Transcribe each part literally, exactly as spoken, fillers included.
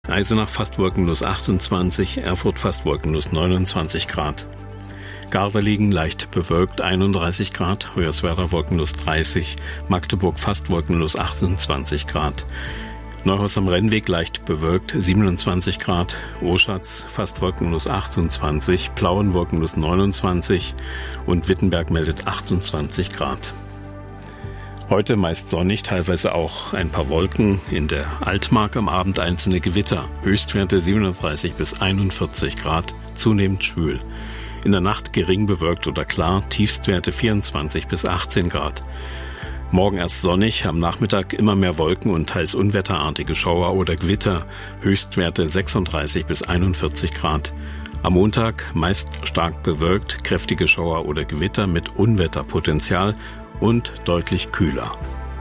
Eisenach fast wolkenlos achtundzwanzig, Erfurt fast wolkenlos neunundzwanzig Grad. Gardelegen leicht bewölkt einunddreißig Grad, Hoyerswerda wolkenlos dreißig, Magdeburg fast wolkenlos achtundzwanzig Grad. Neuhaus am Rennweg leicht bewölkt siebenundzwanzig Grad, Oschatz fast wolkenlos achtundzwanzig, Plauen wolkenlos neunundzwanzig und Wittenberg meldet achtundzwanzig Grad. Heute meist sonnig, teilweise auch ein paar Wolken. In der Altmark am Abend einzelne Gewitter. Höchstwerte siebenunddreißig bis einundvierzig Grad, zunehmend schwül. In der Nacht gering bewölkt oder klar, Tiefstwerte vierundzwanzig bis achtzehn Grad. Morgen erst sonnig, am Nachmittag immer mehr Wolken und teils unwetterartige Schauer oder Gewitter. Höchstwerte sechsunddreißig bis einundvierzig Grad. Am Montag meist stark bewölkt, kräftige Schauer oder Gewitter mit Unwetterpotenzial und deutlich kühler.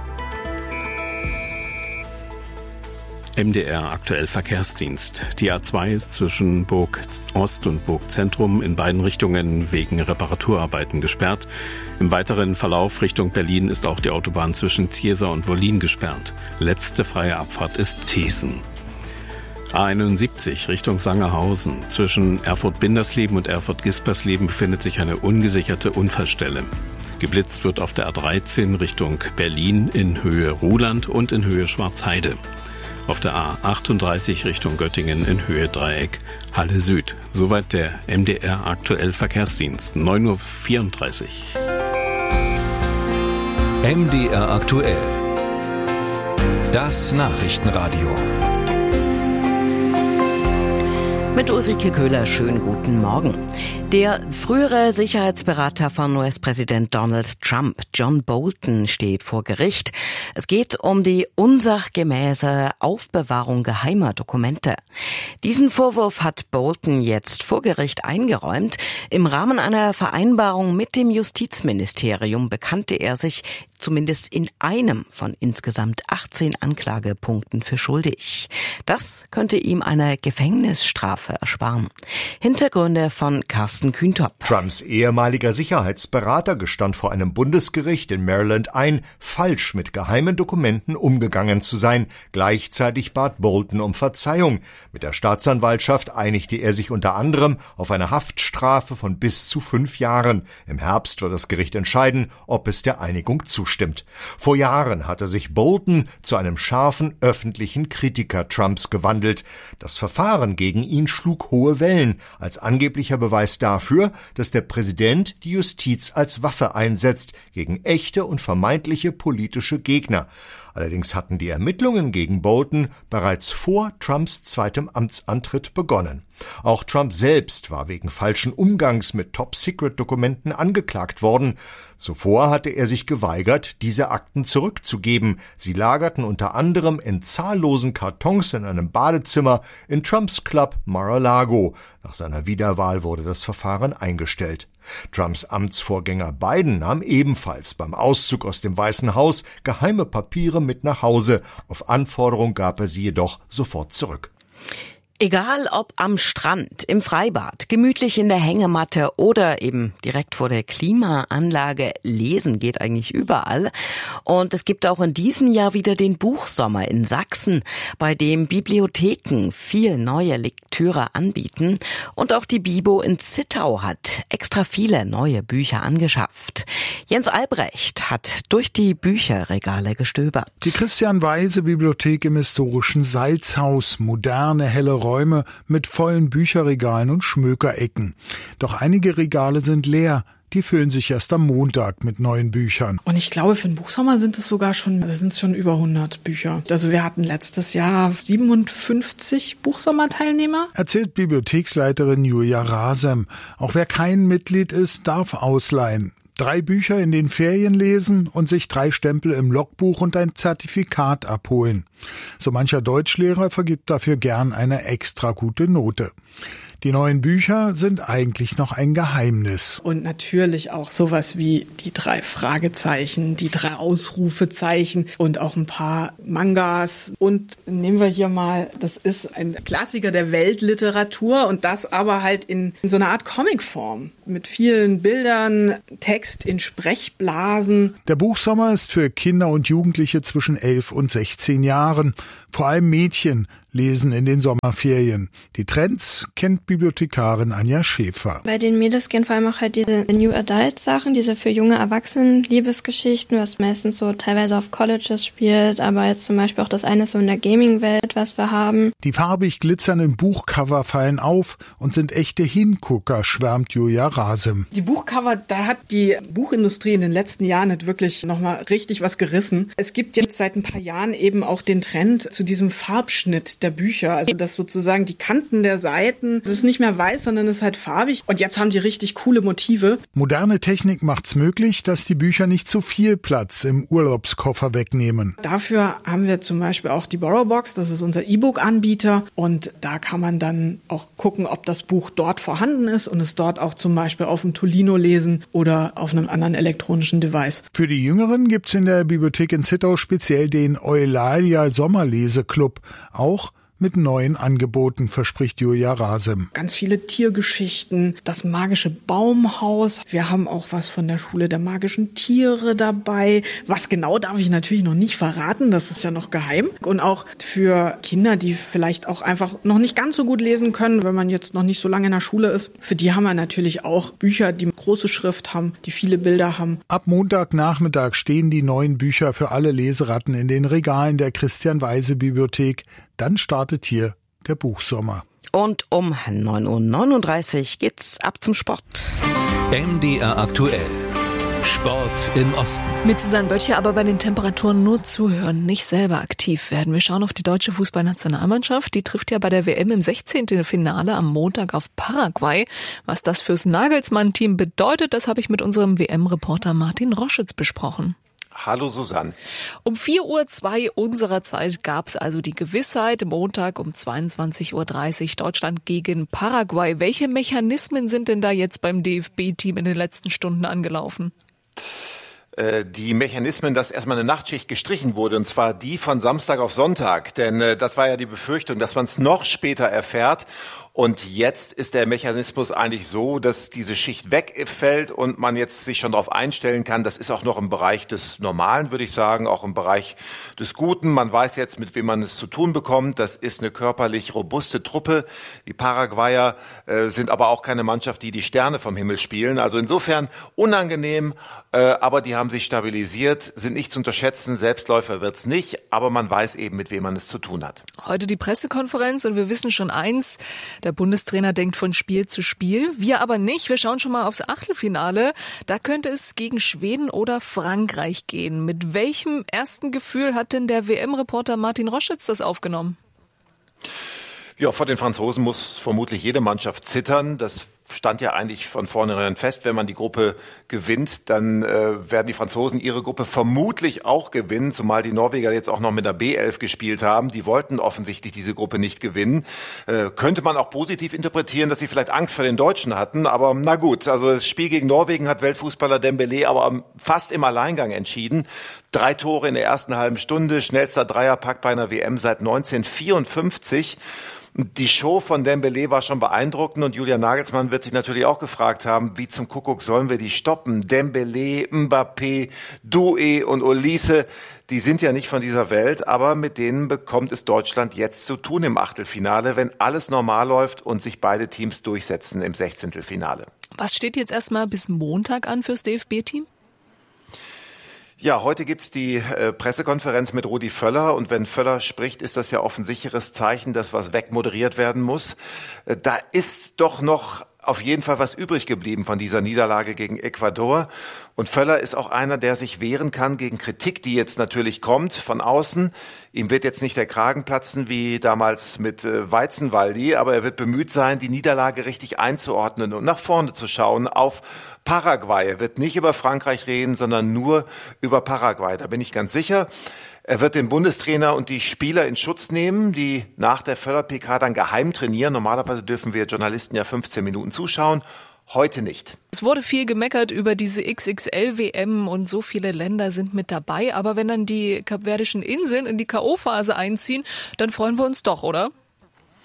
M D R aktuell Verkehrsdienst. Die A zwei ist zwischen Burg Ost und Burg Zentrum in beiden Richtungen wegen Reparaturarbeiten gesperrt. Im weiteren Verlauf Richtung Berlin ist auch die Autobahn zwischen Ziersau und Wollin gesperrt. Letzte freie Abfahrt ist Thesen. A einundsiebzig Richtung Sangerhausen. Zwischen Erfurt-Bindersleben und Erfurt-Gispersleben befindet sich eine ungesicherte Unfallstelle. Geblitzt wird auf der A dreizehn Richtung Berlin in Höhe Ruhland und in Höhe Schwarzheide. Auf der A achtunddreißig Richtung Göttingen in Höhe Dreieck Halle Süd. Soweit der M D R aktuell Verkehrsdienst. neun Uhr vierunddreißig. M D R aktuell. Das Nachrichtenradio. Mit Ulrike Köhler, schönen guten Morgen. Der frühere Sicherheitsberater von U S-Präsident Donald Trump, John Bolton, steht vor Gericht. Es geht um die unsachgemäße Aufbewahrung geheimer Dokumente. Diesen Vorwurf hat Bolton jetzt vor Gericht eingeräumt. Im Rahmen einer Vereinbarung mit dem Justizministerium bekannte er sich zumindest in einem von insgesamt achtzehn Anklagepunkten für schuldig. Das könnte ihm eine Gefängnisstrafe ersparen. Hintergründe von Carsten Kühntop. Trumps ehemaliger Sicherheitsberater gestand vor einem Bundesgericht in Maryland ein, falsch mit geheimen Dokumenten umgegangen zu sein. Gleichzeitig bat Bolton um Verzeihung. Mit der Staatsanwaltschaft einigte er sich unter anderem auf eine Haftstrafe von bis zu fünf Jahren. Im Herbst wird das Gericht entscheiden, ob es der Einigung zustimmt. Vor Jahren hatte sich Bolton zu einem scharfen öffentlichen Kritiker Trumps gewandelt. Das Verfahren gegen ihn schlug hohe Wellen, als angeblicher Beweis dafür, dass der Präsident die Justiz als Waffe einsetzt gegen echte und vermeintliche politische Gegner. Allerdings hatten die Ermittlungen gegen Bolton bereits vor Trumps zweitem Amtsantritt begonnen. Auch Trump selbst war wegen falschen Umgangs mit Top-Secret-Dokumenten angeklagt worden. Zuvor hatte er sich geweigert, diese Akten zurückzugeben. Sie lagerten unter anderem in zahllosen Kartons in einem Badezimmer in Trumps Club Mar-a-Lago. Nach seiner Wiederwahl wurde das Verfahren eingestellt. Trumps Amtsvorgänger Biden nahm ebenfalls beim Auszug aus dem Weißen Haus geheime Papiere mit nach Hause. Auf Anforderung gab er sie jedoch sofort zurück. Egal ob am Strand, im Freibad, gemütlich in der Hängematte oder eben direkt vor der Klimaanlage, lesen geht eigentlich überall. Und es gibt auch in diesem Jahr wieder den Buchsommer in Sachsen, bei dem Bibliotheken viel neue Lektüre anbieten. Und auch die Bibo in Zittau hat extra viele neue Bücher angeschafft. Jens Albrecht hat durch die Bücherregale gestöbert. Die Christian-Weise-Bibliothek im historischen Salzhaus, moderne, helle Räume mit vollen Bücherregalen und Schmökerecken. Doch einige Regale sind leer. Die füllen sich erst am Montag mit neuen Büchern. Und ich glaube, für den Buchsommer sind es sogar schon, das sind schon über hundert Bücher. Also wir hatten letztes Jahr siebenundfünfzig Buchsommerteilnehmer. Erzählt Bibliotheksleiterin Julia Rasem. Auch wer kein Mitglied ist, darf ausleihen. Drei Bücher in den Ferien lesen und sich drei Stempel im Logbuch und ein Zertifikat abholen. So mancher Deutschlehrer vergibt dafür gern eine extra gute Note. Die neuen Bücher sind eigentlich noch ein Geheimnis. Und natürlich auch sowas wie die drei Fragezeichen, die drei Ausrufezeichen und auch ein paar Mangas. Und nehmen wir hier mal, das ist ein Klassiker der Weltliteratur und das aber halt in, in so einer Art Comicform. Mit vielen Bildern, Text in Sprechblasen. Der Buchsommer ist für Kinder und Jugendliche zwischen elf und sechzehn Jahren. Vor allem Mädchen lesen in den Sommerferien. Die Trends kennt Bibliothekarin Anja Schäfer. Bei den Mädels gehen vor allem auch halt diese New Adult Sachen, diese für junge Erwachsenen Liebesgeschichten, was meistens so teilweise auf Colleges spielt, aber jetzt zum Beispiel auch das eine ist so in der Gaming-Welt, was wir haben. Die farbig glitzernden Buchcover fallen auf und sind echte Hingucker, schwärmt Julia Rasem. Die Buchcover, da hat die Buchindustrie in den letzten Jahren nicht wirklich nochmal richtig was gerissen. Es gibt jetzt seit ein paar Jahren eben auch den Trend zu diesem Farbschnitt der Bücher. Also dass sozusagen die Kanten der Seiten, das ist nicht mehr weiß, sondern es ist halt farbig. Und jetzt haben die richtig coole Motive. Moderne Technik macht's möglich, dass die Bücher nicht zu viel Platz im Urlaubskoffer wegnehmen. Dafür haben wir zum Beispiel auch die Borrowbox, das ist unser E-Book-Anbieter. Und da kann man dann auch gucken, ob das Buch dort vorhanden ist und es dort auch zum Beispiel auf dem Tolino lesen oder auf einem anderen elektronischen Device. Für die Jüngeren gibt's in der Bibliothek in Zittau speziell den Eulalia Sommerleseklub, auch mit neuen Angeboten, verspricht Julia Rasem. Ganz viele Tiergeschichten, das magische Baumhaus. Wir haben auch was von der Schule der magischen Tiere dabei. Was genau darf ich natürlich noch nicht verraten, das ist ja noch geheim. Und auch für Kinder, die vielleicht auch einfach noch nicht ganz so gut lesen können, wenn man jetzt noch nicht so lange in der Schule ist. Für die haben wir natürlich auch Bücher, die große Schrift haben, die viele Bilder haben. Ab Montagnachmittag stehen die neuen Bücher für alle Leseratten in den Regalen der Christian-Weise-Bibliothek. Dann startet hier der Buchsommer. Und um neun Uhr neununddreißig geht's ab zum Sport. M D R aktuell. Sport im Osten. Mit Susanne Böttcher aber bei den Temperaturen nur zuhören, nicht selber aktiv werden. Wir schauen auf die deutsche Fußballnationalmannschaft. Die trifft ja bei der W M im sechzehnten Finale am Montag auf Paraguay. Was das fürs Nagelsmann-Team bedeutet, das habe ich mit unserem W M-Reporter Martin Roschitz besprochen. Hallo Susanne. Um vier Uhr zwei unserer Zeit gab es also die Gewissheit, Montag um zweiundzwanzig Uhr dreißig Deutschland gegen Paraguay. Welche Mechanismen sind denn da jetzt beim D F B-Team in den letzten Stunden angelaufen? Die Mechanismen, dass erstmal eine Nachtschicht gestrichen wurde, und zwar die von Samstag auf Sonntag. Denn äh, das war ja die Befürchtung, dass man es noch später erfährt. Und jetzt ist der Mechanismus eigentlich so, dass diese Schicht wegfällt und man jetzt sich schon darauf einstellen kann. Das ist auch noch im Bereich des Normalen, würde ich sagen, auch im Bereich des Guten. Man weiß jetzt, mit wem man es zu tun bekommt. Das ist eine körperlich robuste Truppe. Die Paraguayer äh, sind aber auch keine Mannschaft, die die Sterne vom Himmel spielen. Also insofern unangenehm, äh, aber die haben sich stabilisiert, sind nicht zu unterschätzen. Selbstläufer wird's nicht, aber man weiß eben, mit wem man es zu tun hat. Heute die Pressekonferenz und wir wissen schon eins, der Bundestrainer denkt von Spiel zu Spiel, wir aber nicht. Wir schauen schon mal aufs Achtelfinale. Da könnte es gegen Schweden oder Frankreich gehen. Mit welchem ersten Gefühl hat denn der W M-Reporter Martin Roschitz das aufgenommen? Ja, vor den Franzosen muss vermutlich jede Mannschaft zittern. Das stand ja eigentlich von vornherein fest, wenn man die Gruppe gewinnt, dann äh, werden die Franzosen ihre Gruppe vermutlich auch gewinnen, zumal die Norweger jetzt auch noch mit der B elf gespielt haben. Die wollten offensichtlich diese Gruppe nicht gewinnen. Äh, könnte man auch positiv interpretieren, dass sie vielleicht Angst vor den Deutschen hatten, aber na gut, also das Spiel gegen Norwegen hat Weltfußballer Dembélé aber fast im Alleingang entschieden. Drei Tore in der ersten halben Stunde, schnellster Dreierpack bei einer W M seit neunzehnhundertvierundfünfzig. Die Show von Dembélé war schon beeindruckend und Julian Nagelsmann wird sich natürlich auch gefragt haben, wie zum Kuckuck sollen wir die stoppen? Dembélé, Mbappé, Doué und Olise, die sind ja nicht von dieser Welt, aber mit denen bekommt es Deutschland jetzt zu tun im Achtelfinale, wenn alles normal läuft und sich beide Teams durchsetzen im Sechzehntelfinale. Was steht jetzt erstmal bis Montag an fürs D F B-Team? Ja, heute gibt's die äh, Pressekonferenz mit Rudi Völler und wenn Völler spricht, ist das ja oft ein sicheres Zeichen, dass was wegmoderiert werden muss. Äh, da ist doch noch auf jeden Fall was übrig geblieben von dieser Niederlage gegen Ecuador. Und Völler ist auch einer, der sich wehren kann gegen Kritik, die jetzt natürlich kommt von außen. Ihm wird jetzt nicht der Kragen platzen wie damals mit äh, Weizenwaldi, aber er wird bemüht sein, die Niederlage richtig einzuordnen und nach vorne zu schauen auf Paraguay. Er wird nicht über Frankreich reden, sondern nur über Paraguay. Da bin ich ganz sicher. Er wird den Bundestrainer und die Spieler in Schutz nehmen, die nach der Völler-P K dann geheim trainieren. Normalerweise dürfen wir Journalisten ja fünfzehn Minuten zuschauen. Heute nicht. Es wurde viel gemeckert über diese X X L W M und so viele Länder sind mit dabei. Aber wenn dann die kapverdischen Inseln in die K O-Phase einziehen, dann freuen wir uns doch, oder?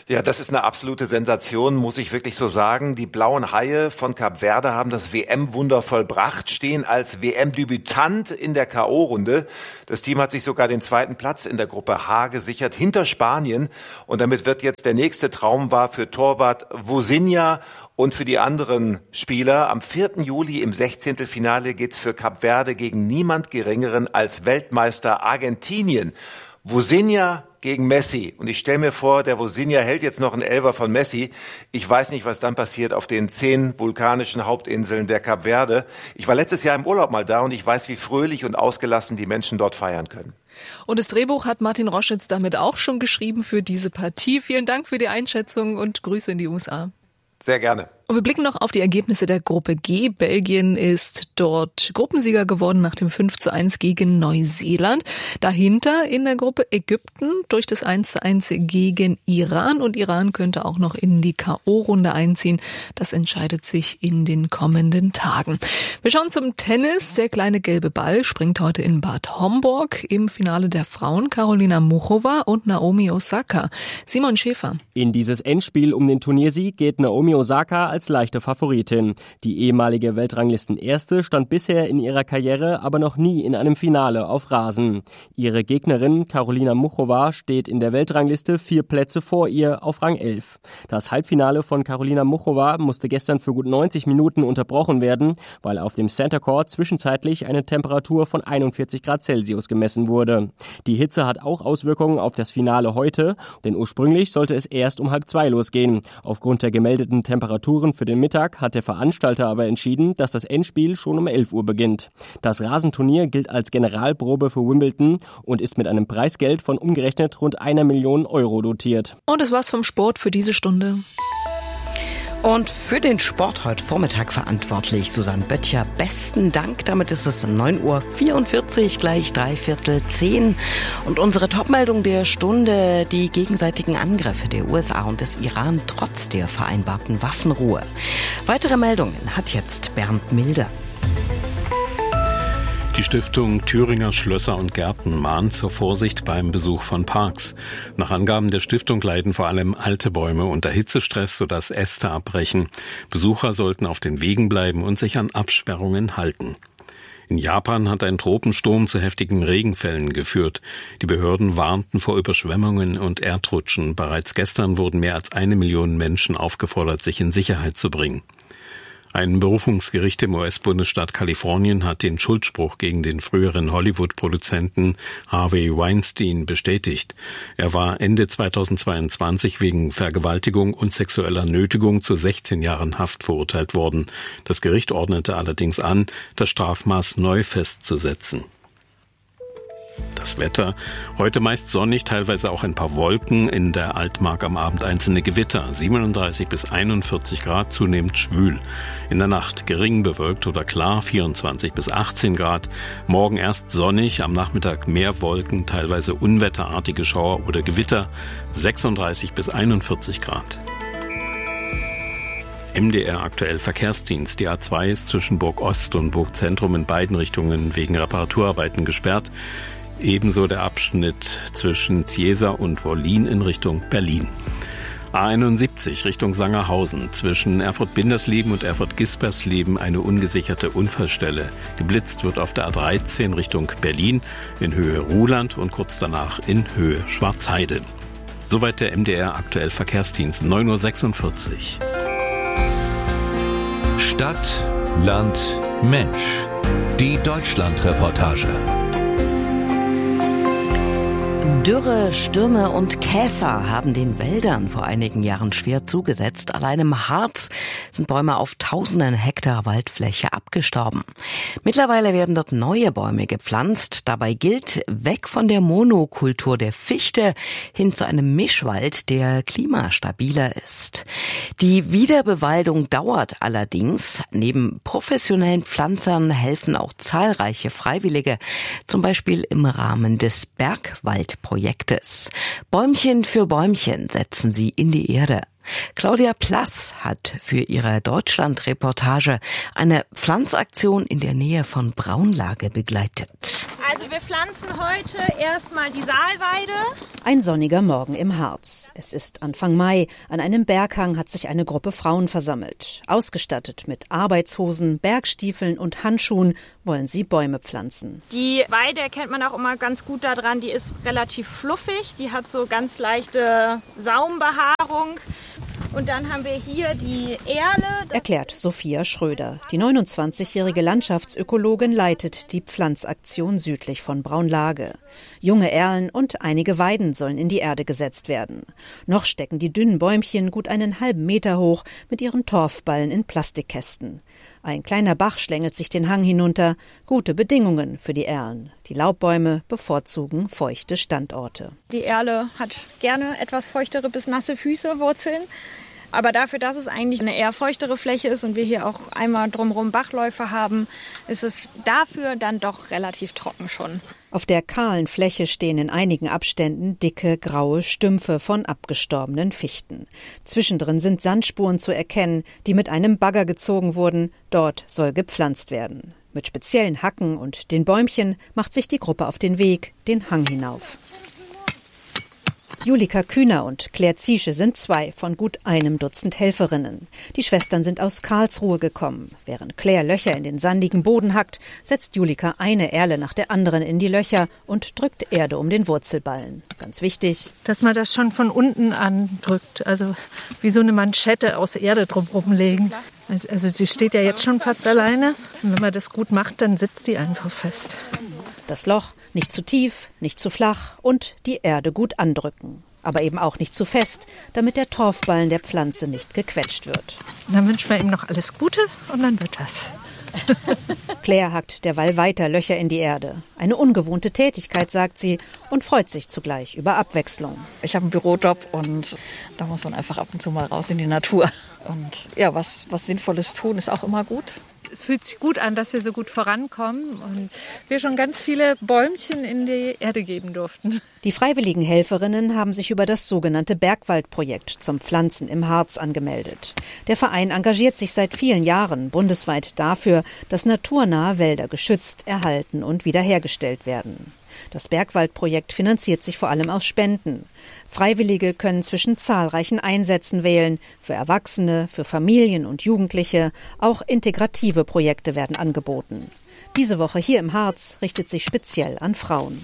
Ja, das ist eine absolute Sensation, muss ich wirklich so sagen. Die blauen Haie von Kap Verde haben das W M-Wunder vollbracht, stehen als W M-Debütant in der K O-Runde. Das Team hat sich sogar den zweiten Platz in der Gruppe H gesichert, hinter Spanien. Und damit wird jetzt der nächste Traum wahr für Torwart Vozinha und für die anderen Spieler. Am vierten Juli im Sechzehntelfinale geht's für Kap Verde gegen niemand Geringeren als Weltmeister Argentinien. Vozinha gegen Messi. Und ich stelle mir vor, der Vozinha hält jetzt noch einen Elfer von Messi. Ich weiß nicht, was dann passiert auf den zehn vulkanischen Hauptinseln der Kap Verde. Ich war letztes Jahr im Urlaub mal da und ich weiß, wie fröhlich und ausgelassen die Menschen dort feiern können. Und das Drehbuch hat Martin Roschitz damit auch schon geschrieben für diese Partie. Vielen Dank für die Einschätzung und Grüße in die U S A. Sehr gerne. Und wir blicken noch auf die Ergebnisse der Gruppe G. Belgien ist dort Gruppensieger geworden nach dem fünf zu eins gegen Neuseeland. Dahinter in der Gruppe Ägypten durch das eins zu eins gegen Iran. Und Iran könnte auch noch in die K O-Runde einziehen. Das entscheidet sich in den kommenden Tagen. Wir schauen zum Tennis. Der kleine gelbe Ball springt heute in Bad Homburg im Finale der Frauen. Karolina Muchova und Naomi Osaka. Simon Schäfer. In dieses Endspiel um den Turniersieg geht Naomi Osaka als leichte Favoritin. Die ehemalige Weltranglistenerste stand bisher in ihrer Karriere aber noch nie in einem Finale auf Rasen. Ihre Gegnerin Karolina Muchova steht in der Weltrangliste vier Plätze vor ihr auf Rang elf. Das Halbfinale von Karolina Muchova musste gestern für gut neunzig Minuten unterbrochen werden, weil auf dem Center Court zwischenzeitlich eine Temperatur von einundvierzig Grad Celsius gemessen wurde. Die Hitze hat auch Auswirkungen auf das Finale heute, denn ursprünglich sollte es erst um halb zwei losgehen. Aufgrund der gemeldeten Temperaturen für den Mittag hat der Veranstalter aber entschieden, dass das Endspiel schon um elf Uhr beginnt. Das Rasenturnier gilt als Generalprobe für Wimbledon und ist mit einem Preisgeld von umgerechnet rund einer Million Euro dotiert. Und das war's vom Sport für diese Stunde. Und für den Sport heute Vormittag verantwortlich Susanne Böttcher. Besten Dank. Damit ist es neun Uhr vierundvierzig, gleich dreiviertel zehn. Und unsere Topmeldung der Stunde, die gegenseitigen Angriffe der U S A und des Iran trotz der vereinbarten Waffenruhe. Weitere Meldungen hat jetzt Bernd Milder. Die Stiftung Thüringer Schlösser und Gärten mahnt zur Vorsicht beim Besuch von Parks. Nach Angaben der Stiftung leiden vor allem alte Bäume unter Hitzestress, sodass Äste abbrechen. Besucher sollten auf den Wegen bleiben und sich an Absperrungen halten. In Japan hat ein Tropensturm zu heftigen Regenfällen geführt. Die Behörden warnten vor Überschwemmungen und Erdrutschen. Bereits gestern wurden mehr als eine Million Menschen aufgefordert, sich in Sicherheit zu bringen. Ein Berufungsgericht im U S-Bundesstaat Kalifornien hat den Schuldspruch gegen den früheren Hollywood-Produzenten Harvey Weinstein bestätigt. Er war Ende zweitausendzweiundzwanzig wegen Vergewaltigung und sexueller Nötigung zu sechzehn Jahren Haft verurteilt worden. Das Gericht ordnete allerdings an, das Strafmaß neu festzusetzen. Das Wetter. Heute meist sonnig, teilweise auch ein paar Wolken. In der Altmark am Abend einzelne Gewitter. siebenunddreißig bis einundvierzig Grad, zunehmend schwül. In der Nacht gering bewölkt oder klar, vierundzwanzig bis achtzehn Grad. Morgen erst sonnig, am Nachmittag mehr Wolken, teilweise unwetterartige Schauer oder Gewitter. sechsunddreißig bis einundvierzig Grad. M D R aktuell Verkehrsdienst. Die A zwei ist zwischen Burg Ost und Burg Zentrum in beiden Richtungen wegen Reparaturarbeiten gesperrt. Ebenso der Abschnitt zwischen Ziesa und Wollin in Richtung Berlin. A einundsiebzig Richtung Sangerhausen. Zwischen Erfurt-Bindersleben und Erfurt-Gispersleben eine ungesicherte Unfallstelle. Geblitzt wird auf der A dreizehn Richtung Berlin in Höhe Ruhland und kurz danach in Höhe Schwarzheide. Soweit der M D R aktuell Verkehrsdienst, neun Uhr sechsundvierzig. Stadt, Land, Mensch. Die Deutschlandreportage. Dürre, Stürme und Käfer haben den Wäldern vor einigen Jahren schwer zugesetzt. Allein im Harz sind Bäume auf tausenden Hektar Waldfläche abgestorben. Mittlerweile werden dort neue Bäume gepflanzt. Dabei gilt, weg von der Monokultur der Fichte hin zu einem Mischwald, der klimastabiler ist. Die Wiederbewaldung dauert allerdings. Neben professionellen Pflanzern helfen auch zahlreiche Freiwillige, zum Beispiel im Rahmen des Bergwaldprojektes. Projektes. Bäumchen für Bäumchen setzen sie in die Erde. Claudia Plass hat für ihre Deutschland-Reportage eine Pflanzaktion in der Nähe von Braunlage begleitet. Also wir pflanzen heute erstmal die Saalweide. Ein sonniger Morgen im Harz. Es ist Anfang Mai. An einem Berghang hat sich eine Gruppe Frauen versammelt. Ausgestattet mit Arbeitshosen, Bergstiefeln und Handschuhen wollen sie Bäume pflanzen. Die Weide erkennt man auch immer ganz gut daran, die ist relativ fluffig, die hat so ganz leichte Saumbehaarung. Und dann haben wir hier die Erle. Erklärt Sophia Schröder. Die neunundzwanzigjährige Landschaftsökologin leitet die Pflanzaktion südlich von Braunlage. Junge Erlen und einige Weiden sollen in die Erde gesetzt werden. Noch stecken die dünnen Bäumchen gut einen halben Meter hoch mit ihren Torfballen in Plastikkästen. Ein kleiner Bach schlängelt sich den Hang hinunter. Gute Bedingungen für die Erlen. Die Laubbäume bevorzugen feuchte Standorte. Die Erle hat gerne etwas feuchtere bis nasse Füße, Wurzeln. Aber dafür, dass es eigentlich eine eher feuchtere Fläche ist und wir hier auch einmal drumherum Bachläufe haben, ist es dafür dann doch relativ trocken schon. Auf der kahlen Fläche stehen in einigen Abständen dicke, graue Stümpfe von abgestorbenen Fichten. Zwischendrin sind Sandspuren zu erkennen, die mit einem Bagger gezogen wurden. Dort soll gepflanzt werden. Mit speziellen Hacken und den Bäumchen macht sich die Gruppe auf den Weg, den Hang hinauf. Julika Kühner und Claire Ziesche sind zwei von gut einem Dutzend Helferinnen. Die Schwestern sind aus Karlsruhe gekommen. Während Claire Löcher in den sandigen Boden hackt, setzt Julika eine Erle nach der anderen in die Löcher und drückt Erde um den Wurzelballen. Ganz wichtig, dass man das schon von unten andrückt, also wie so eine Manschette aus Erde drumherum legen. Also sie steht ja jetzt schon fast alleine. Und wenn man das gut macht, dann sitzt die einfach fest. Das Loch nicht zu tief, nicht zu flach und die Erde gut andrücken. Aber eben auch nicht zu fest, damit der Torfballen der Pflanze nicht gequetscht wird. Und dann wünschen wir ihm noch alles Gute und dann wird das. Claire hackt derweil weiter Löcher in die Erde. Eine ungewohnte Tätigkeit, sagt sie, und freut sich zugleich über Abwechslung. Ich habe einen Bürojob und da muss man einfach ab und zu mal raus in die Natur. Und ja, was, was Sinnvolles tun ist auch immer gut. Es fühlt sich gut an, dass wir so gut vorankommen und wir schon ganz viele Bäumchen in die Erde geben durften. Die freiwilligen Helferinnen haben sich über das sogenannte Bergwaldprojekt zum Pflanzen im Harz angemeldet. Der Verein engagiert sich seit vielen Jahren bundesweit dafür, dass naturnahe Wälder geschützt, erhalten und wiederhergestellt werden. Das Bergwaldprojekt finanziert sich vor allem aus Spenden. Freiwillige können zwischen zahlreichen Einsätzen wählen, für Erwachsene, für Familien und Jugendliche. Auch integrative Projekte werden angeboten. Diese Woche hier im Harz richtet sich speziell an Frauen.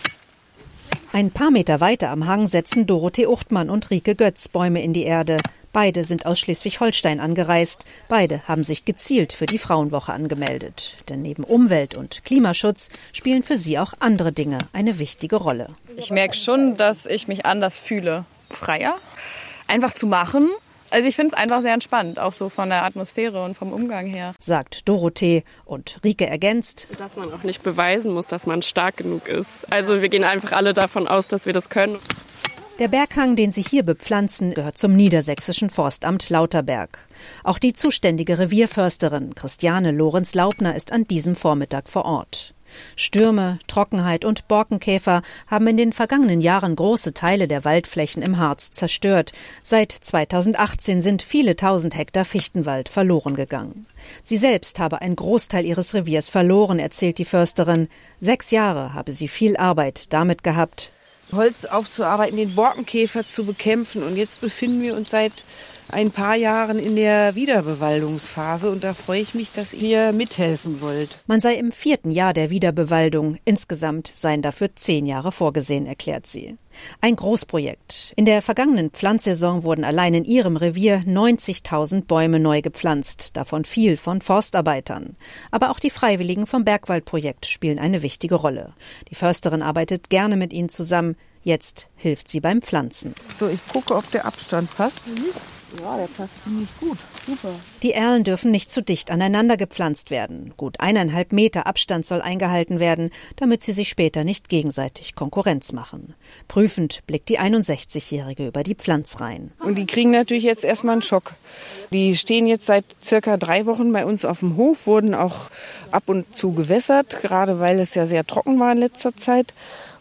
Ein paar Meter weiter am Hang setzen Dorothee Uchtmann und Rike Götz Bäume in die Erde. Beide sind aus Schleswig-Holstein angereist. Beide haben sich gezielt für die Frauenwoche angemeldet. Denn neben Umwelt- und Klimaschutz spielen für sie auch andere Dinge eine wichtige Rolle. Ich merke schon, dass ich mich anders fühle. Freier, einfach zu machen. Also ich finde es einfach sehr entspannt, auch so von der Atmosphäre und vom Umgang her. Sagt Dorothee und Rike ergänzt, dass man auch nicht beweisen muss, dass man stark genug ist. Also wir gehen einfach alle davon aus, dass wir das können. Der Berghang, den sie hier bepflanzen, gehört zum niedersächsischen Forstamt Lauterberg. Auch die zuständige Revierförsterin Christiane Lorenz-Laubner ist an diesem Vormittag vor Ort. Stürme, Trockenheit und Borkenkäfer haben in den vergangenen Jahren große Teile der Waldflächen im Harz zerstört. Seit zweitausendachtzehn sind viele tausend Hektar Fichtenwald verloren gegangen. Sie selbst habe einen Großteil ihres Reviers verloren, erzählt die Försterin. Sechs Jahre habe sie viel Arbeit damit gehabt, Holz aufzuarbeiten, den Borkenkäfer zu bekämpfen. Und jetzt befinden wir uns seit ein paar Jahren in der Wiederbewaldungsphase. Und da freue ich mich, dass ihr mithelfen wollt. Man sei im vierten Jahr der Wiederbewaldung. Insgesamt seien dafür zehn Jahre vorgesehen, erklärt sie. Ein Großprojekt. In der vergangenen Pflanzsaison wurden allein in ihrem Revier neunzigtausend Bäume neu gepflanzt, davon viel von Forstarbeitern. Aber auch die Freiwilligen vom Bergwaldprojekt spielen eine wichtige Rolle. Die Försterin arbeitet gerne mit ihnen zusammen. Jetzt hilft sie beim Pflanzen. So, ich gucke, ob der Abstand passt. Ja, der passt ziemlich gut. Super. Die Erlen dürfen nicht zu dicht aneinander gepflanzt werden. Gut eineinhalb Meter Abstand soll eingehalten werden, damit sie sich später nicht gegenseitig Konkurrenz machen. Prüfend blickt die einundsechzigjährige über die Pflanzreihen. Und die kriegen natürlich jetzt erstmal einen Schock. Die stehen jetzt seit circa drei Wochen bei uns auf dem Hof, wurden auch ab und zu gewässert, gerade weil es ja sehr trocken war in letzter Zeit.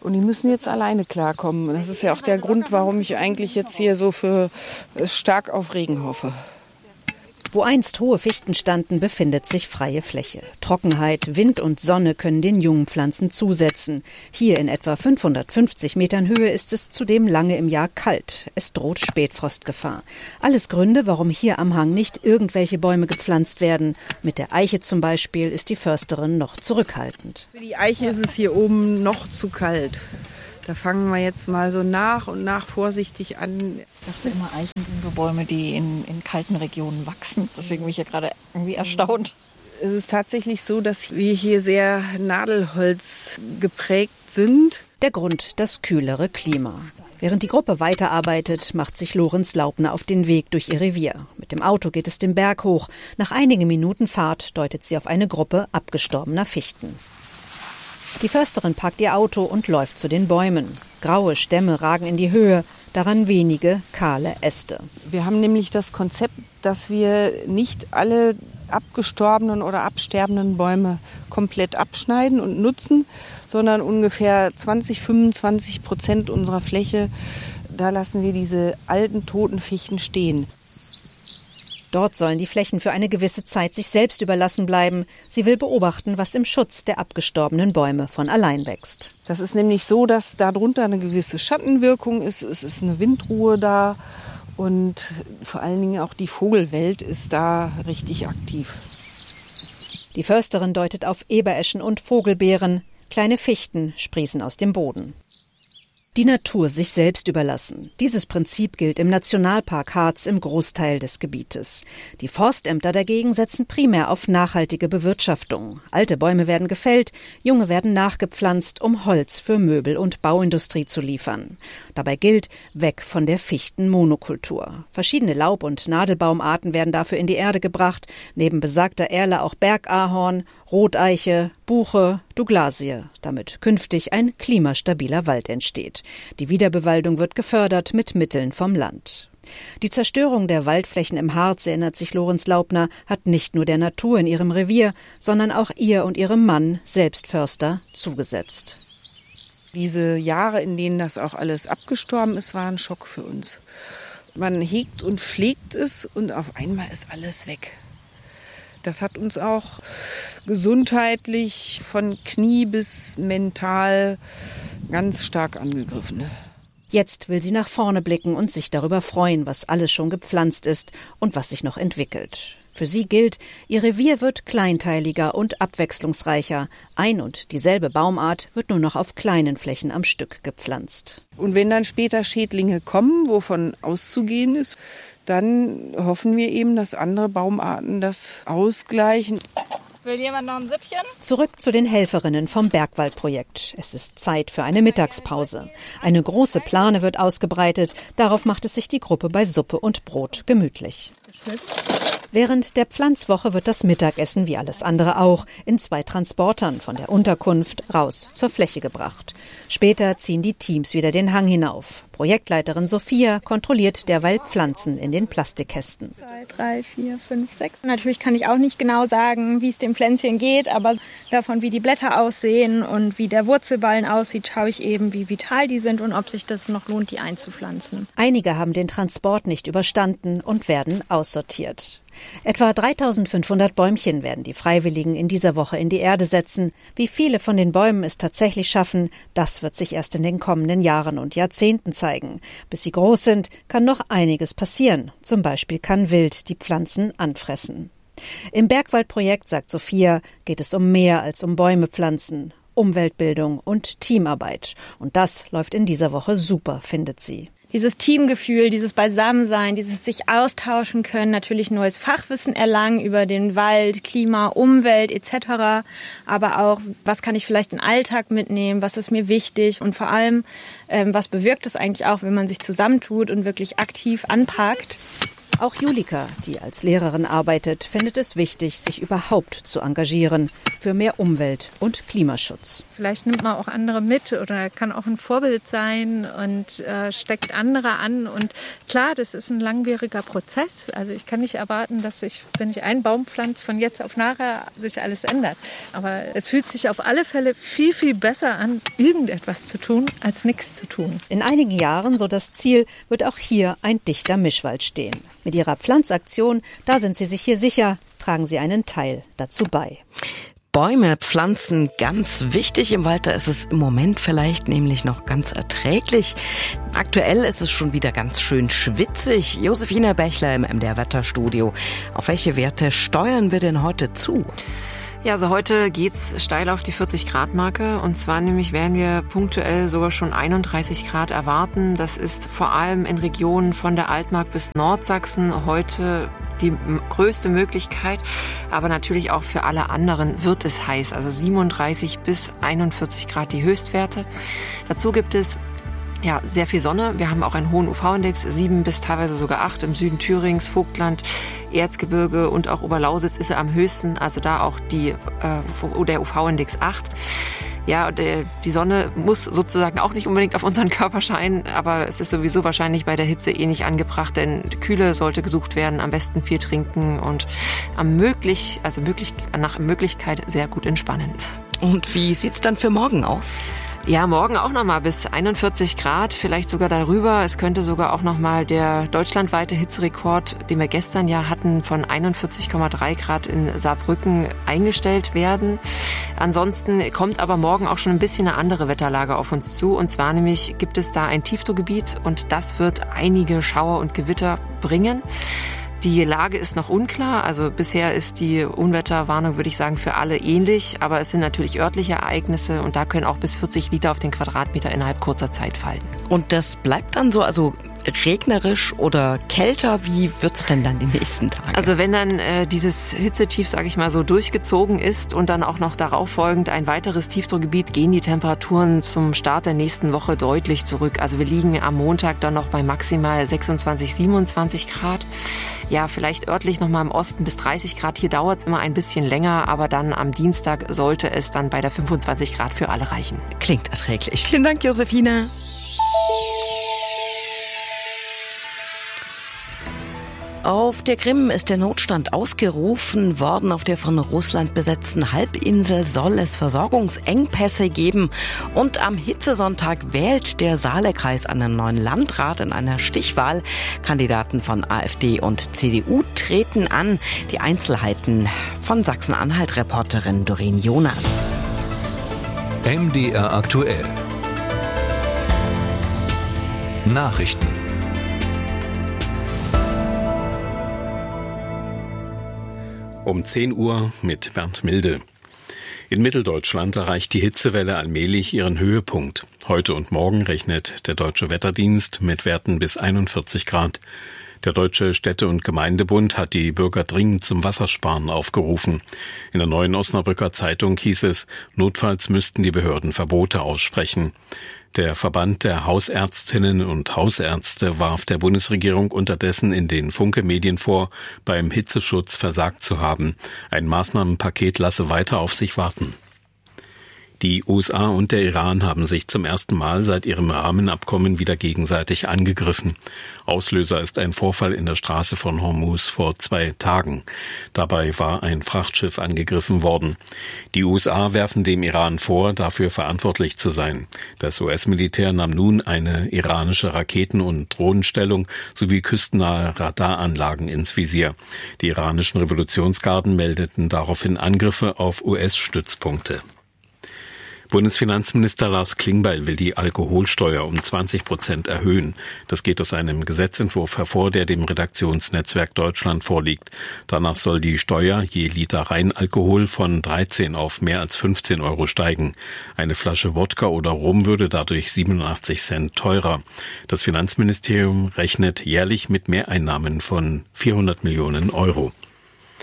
Und die müssen jetzt alleine klarkommen. Das ist ja auch der Grund, warum ich eigentlich jetzt hier so für stark auf Regen hoffe. Wo einst hohe Fichten standen, befindet sich freie Fläche. Trockenheit, Wind und Sonne können den jungen Pflanzen zusetzen. Hier in etwa fünfhundertfünfzig Metern Höhe ist es zudem lange im Jahr kalt. Es droht Spätfrostgefahr. Alles Gründe, warum hier am Hang nicht irgendwelche Bäume gepflanzt werden. Mit der Eiche zum Beispiel ist die Försterin noch zurückhaltend. Für die Eiche ist es hier oben noch zu kalt. Da fangen wir jetzt mal so nach und nach vorsichtig an. Ich dachte immer, Eichen sind so Bäume, die in, in kalten Regionen wachsen. Deswegen bin ich ja gerade irgendwie erstaunt. Es ist tatsächlich so, dass wir hier sehr Nadelholz geprägt sind. Der Grund, das kühlere Klima. Während die Gruppe weiterarbeitet, macht sich Lorenz Laubner auf den Weg durch ihr Revier. Mit dem Auto geht es den Berg hoch. Nach einigen Minuten Fahrt deutet sie auf eine Gruppe abgestorbener Fichten. Die Försterin packt ihr Auto und läuft zu den Bäumen. Graue Stämme ragen in die Höhe, daran wenige kahle Äste. Wir haben nämlich das Konzept, dass wir nicht alle abgestorbenen oder absterbenden Bäume komplett abschneiden und nutzen, sondern ungefähr zwanzig, fünfundzwanzig Prozent unserer Fläche, da lassen wir diese alten, toten Fichten stehen. Dort sollen die Flächen für eine gewisse Zeit sich selbst überlassen bleiben. Sie will beobachten, was im Schutz der abgestorbenen Bäume von allein wächst. Das ist nämlich so, dass darunter eine gewisse Schattenwirkung ist. Es ist eine Windruhe da und vor allen Dingen auch die Vogelwelt ist da richtig aktiv. Die Försterin deutet auf Ebereschen und Vogelbeeren. Kleine Fichten sprießen aus dem Boden. Die Natur sich selbst überlassen. Dieses Prinzip gilt im Nationalpark Harz im Großteil des Gebietes. Die Forstämter dagegen setzen primär auf nachhaltige Bewirtschaftung. Alte Bäume werden gefällt, junge werden nachgepflanzt, um Holz für Möbel- und Bauindustrie zu liefern. Dabei gilt, weg von der Fichtenmonokultur. Verschiedene Laub- und Nadelbaumarten werden dafür in die Erde gebracht, neben besagter Erle auch Bergahorn, Roteiche, Buche, Douglasie, damit künftig ein klimastabiler Wald entsteht. Die Wiederbewaldung wird gefördert mit Mitteln vom Land. Die Zerstörung der Waldflächen im Harz, erinnert sich Lorenz Laubner, hat nicht nur der Natur in ihrem Revier, sondern auch ihr und ihrem Mann, selbst Förster, zugesetzt. Diese Jahre, in denen das auch alles abgestorben ist, waren ein Schock für uns. Man hegt und pflegt es und auf einmal ist alles weg. Das hat uns auch gesundheitlich von Knie bis mental ganz stark angegriffen. Jetzt will sie nach vorne blicken und sich darüber freuen, was alles schon gepflanzt ist und was sich noch entwickelt. Für sie gilt, ihr Revier wird kleinteiliger und abwechslungsreicher. Ein und dieselbe Baumart wird nur noch auf kleinen Flächen am Stück gepflanzt. Und wenn dann später Schädlinge kommen, wovon auszugehen ist, dann hoffen wir eben, dass andere Baumarten das ausgleichen. Will jemand noch ein Süppchen? Zurück zu den Helferinnen vom Bergwaldprojekt. Es ist Zeit für eine Mittagspause. Eine große Plane wird ausgebreitet. Darauf macht es sich die Gruppe bei Suppe und Brot gemütlich. Während der Pflanzwoche wird das Mittagessen, wie alles andere auch, in zwei Transportern von der Unterkunft raus zur Fläche gebracht. Später ziehen die Teams wieder den Hang hinauf. Projektleiterin Sophia kontrolliert derweil Pflanzen in den Plastikkästen. Zwei, drei, vier, fünf, sechs. Natürlich kann ich auch nicht genau sagen, wie es dem Pflänzchen geht, aber davon, wie die Blätter aussehen und wie der Wurzelballen aussieht, schaue ich eben, wie vital die sind und ob sich das noch lohnt, die einzupflanzen. Einige haben den Transport nicht überstanden und werden aussortiert. Etwa dreitausendfünfhundert Bäumchen werden die Freiwilligen in dieser Woche in die Erde setzen. Wie viele von den Bäumen es tatsächlich schaffen, das wird sich erst in den kommenden Jahren und Jahrzehnten zeigen. Bis sie groß sind, kann noch einiges passieren. Zum Beispiel kann Wild die Pflanzen anfressen. Im Bergwaldprojekt, sagt Sophia, geht es um mehr als um Bäume pflanzen. Umweltbildung und Teamarbeit. Und das läuft in dieser Woche super, findet sie. Dieses Teamgefühl, dieses Beisammensein, dieses sich austauschen können, natürlich neues Fachwissen erlangen über den Wald, Klima, Umwelt et cetera. Aber auch, was kann ich vielleicht in den Alltag mitnehmen, was ist mir wichtig und vor allem, ähm, was bewirkt es eigentlich auch, wenn man sich zusammentut und wirklich aktiv anpackt. Auch Julika, die als Lehrerin arbeitet, findet es wichtig, sich überhaupt zu engagieren. für mehr Umwelt- und Klimaschutz. Vielleicht nimmt man auch andere mit oder kann auch ein Vorbild sein und äh, steckt andere an. Und klar, das ist ein langwieriger Prozess. Also ich kann nicht erwarten, dass sich, wenn ich einen Baum pflanze, von jetzt auf nachher sich alles ändert. Aber es fühlt sich auf alle Fälle viel, viel besser an, irgendetwas zu tun, als nichts zu tun. In einigen Jahren, so das Ziel, wird auch hier ein dichter Mischwald stehen. Mit ihrer Pflanzaktion, da sind sie sich hier sicher, tragen sie einen Teil dazu bei. Bäume pflanzen, ganz wichtig im Wald, da ist es im Moment vielleicht nämlich noch ganz erträglich. Aktuell ist es schon wieder ganz schön schwitzig. Josefina Bächler im M D R-Wetterstudio. Auf welche Werte steuern wir denn heute zu? Ja, also heute geht's steil auf die vierzig-Grad-Marke. Und zwar nämlich werden wir punktuell sogar schon einunddreißig Grad erwarten. Das ist vor allem in Regionen von der Altmark bis Nordsachsen heute die größte Möglichkeit. Aber natürlich auch für alle anderen wird es heiß. Also siebenunddreißig bis einundvierzig Grad die Höchstwerte. Dazu gibt es ja, sehr viel Sonne. Wir haben auch einen hohen U V-Index, sieben bis teilweise sogar acht im Süden Thürings, Vogtland, Erzgebirge und auch Oberlausitz ist er am höchsten. Also da auch die, äh, der U V-Index acht. Ja, der, die Sonne muss sozusagen auch nicht unbedingt auf unseren Körper scheinen, aber es ist sowieso wahrscheinlich bei der Hitze eh nicht angebracht, denn Kühle sollte gesucht werden, am besten viel trinken und am möglich, also möglich, nach Möglichkeit sehr gut entspannen. Und wie sieht's dann für morgen aus? Ja, morgen auch nochmal bis einundvierzig Grad, vielleicht sogar darüber. Es könnte sogar auch nochmal der deutschlandweite Hitzerekord, den wir gestern ja hatten, von einundvierzig Komma drei Grad in Saarbrücken eingestellt werden. Ansonsten kommt aber morgen auch schon ein bisschen eine andere Wetterlage auf uns zu. Und zwar nämlich gibt es da ein Tiefdruckgebiet und das wird einige Schauer und Gewitter bringen. Die Lage ist noch unklar, also bisher ist die Unwetterwarnung, würde ich sagen, für alle ähnlich, aber es sind natürlich örtliche Ereignisse und da können auch bis vierzig Liter auf den Quadratmeter innerhalb kurzer Zeit fallen. Und das bleibt dann so, also regnerisch oder kälter, wie wird's denn dann die nächsten Tage? Also wenn dann äh, dieses Hitzetief, sage ich mal, so durchgezogen ist und dann auch noch darauf folgend ein weiteres Tiefdruckgebiet, gehen die Temperaturen zum Start der nächsten Woche deutlich zurück. Also wir liegen am Montag dann noch bei maximal sechsundzwanzig, siebenundzwanzig Grad. Ja, vielleicht örtlich noch mal im Osten bis dreißig Grad. Hier dauert es immer ein bisschen länger, aber dann am Dienstag sollte es dann bei der fünfundzwanzig Grad für alle reichen. Klingt erträglich. Vielen Dank, Josefina. Auf der Krim ist der Notstand ausgerufen worden. Auf der von Russland besetzten Halbinsel soll es Versorgungsengpässe geben. Und am Hitzesonntag wählt der Saale-Kreis einen neuen Landrat in einer Stichwahl. Kandidaten von AfD und C D U treten an. Die Einzelheiten von Sachsen-Anhalt-Reporterin Doreen Jonas. M D R aktuell. Nachrichten. Um zehn Uhr mit Bernd Milde. In Mitteldeutschland erreicht die Hitzewelle allmählich ihren Höhepunkt. Heute und morgen rechnet der Deutsche Wetterdienst mit Werten bis einundvierzig Grad. Der Deutsche Städte- und Gemeindebund hat die Bürger dringend zum Wassersparen aufgerufen. In der Neuen Osnabrücker Zeitung hieß es, notfalls müssten die Behörden Verbote aussprechen. Der Verband der Hausärztinnen und Hausärzte warf der Bundesregierung unterdessen in den Funke-Medien vor, beim Hitzeschutz versagt zu haben. Ein Maßnahmenpaket lasse weiter auf sich warten. Die U S A und der Iran haben sich zum ersten Mal seit ihrem Rahmenabkommen wieder gegenseitig angegriffen. Auslöser ist ein Vorfall in der Straße von Hormuz vor zwei Tagen. Dabei war ein Frachtschiff angegriffen worden. Die U S A werfen dem Iran vor, dafür verantwortlich zu sein. Das U S-Militär nahm nun eine iranische Raketen- und Drohnenstellung sowie küstennahe Radaranlagen ins Visier. Die iranischen Revolutionsgarden meldeten daraufhin Angriffe auf U S-Stützpunkte. Bundesfinanzminister Lars Klingbeil will die Alkoholsteuer um zwanzig Prozent erhöhen. Das geht aus einem Gesetzentwurf hervor, der dem Redaktionsnetzwerk Deutschland vorliegt. Danach soll die Steuer je Liter Reinalkohol von dreizehn auf mehr als fünfzehn Euro steigen. Eine Flasche Wodka oder Rum würde dadurch siebenundachtzig Cent teurer. Das Finanzministerium rechnet jährlich mit Mehreinnahmen von vierhundert Millionen Euro.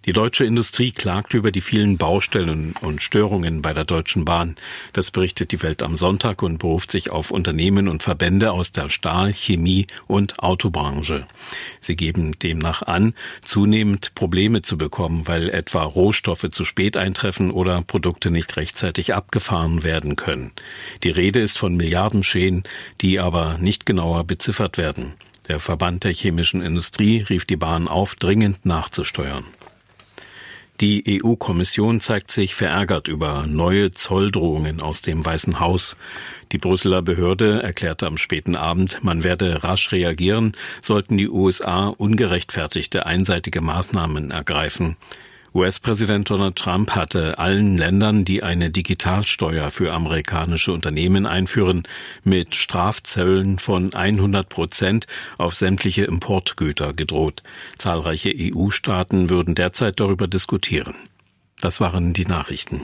Die deutsche Industrie klagt über die vielen Baustellen und Störungen bei der Deutschen Bahn. Das berichtet die Welt am Sonntag und beruft sich auf Unternehmen und Verbände aus der Stahl-, Chemie- und Autobranche. Sie geben demnach an, zunehmend Probleme zu bekommen, weil etwa Rohstoffe zu spät eintreffen oder Produkte nicht rechtzeitig abgefahren werden können. Die Rede ist von Milliardenschäden, die aber nicht genauer beziffert werden. Der Verband der chemischen Industrie rief die Bahn auf, dringend nachzusteuern. Die E U-Kommission zeigt sich verärgert über neue Zolldrohungen aus dem Weißen Haus. Die Brüsseler Behörde erklärte am späten Abend, man werde rasch reagieren, sollten die U S A ungerechtfertigte einseitige Maßnahmen ergreifen. U S-Präsident Donald Trump hatte allen Ländern, die eine Digitalsteuer für amerikanische Unternehmen einführen, mit Strafzöllen von hundert Prozent auf sämtliche Importgüter gedroht. Zahlreiche E U-Staaten würden derzeit darüber diskutieren. Das waren die Nachrichten.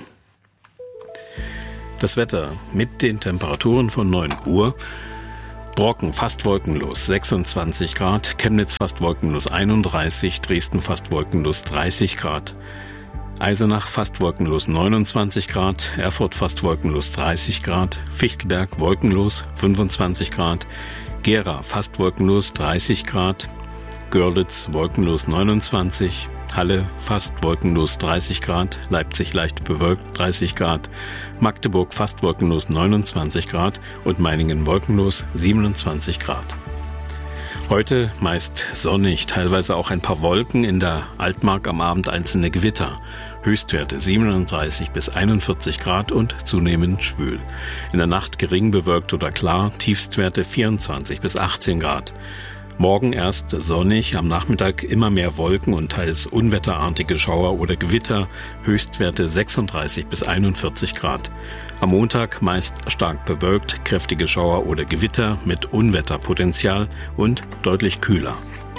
Das Wetter mit den Temperaturen von neun Uhr. Brocken fast wolkenlos sechsundzwanzig Grad, Chemnitz fast wolkenlos einunddreißig, Dresden fast wolkenlos dreißig Grad, Eisenach fast wolkenlos neunundzwanzig Grad, Erfurt fast wolkenlos dreißig Grad, Fichtelberg wolkenlos fünfundzwanzig Grad, Gera fast wolkenlos dreißig Grad, Görlitz wolkenlos neunundzwanzig, Halle fast wolkenlos dreißig Grad, Leipzig leicht bewölkt dreißig Grad, Magdeburg fast wolkenlos neunundzwanzig Grad und Meiningen wolkenlos siebenundzwanzig Grad. Heute meist sonnig, teilweise auch ein paar Wolken, in der Altmark am Abend einzelne Gewitter. Höchstwerte siebenunddreißig bis einundvierzig Grad und zunehmend schwül. In der Nacht gering bewölkt oder klar, Tiefstwerte vierundzwanzig bis achtzehn Grad. Morgen erst sonnig, am Nachmittag immer mehr Wolken und teils unwetterartige Schauer oder Gewitter, Höchstwerte sechsunddreißig bis einundvierzig Grad. Am Montag meist stark bewölkt, kräftige Schauer oder Gewitter mit Unwetterpotenzial und deutlich kühler.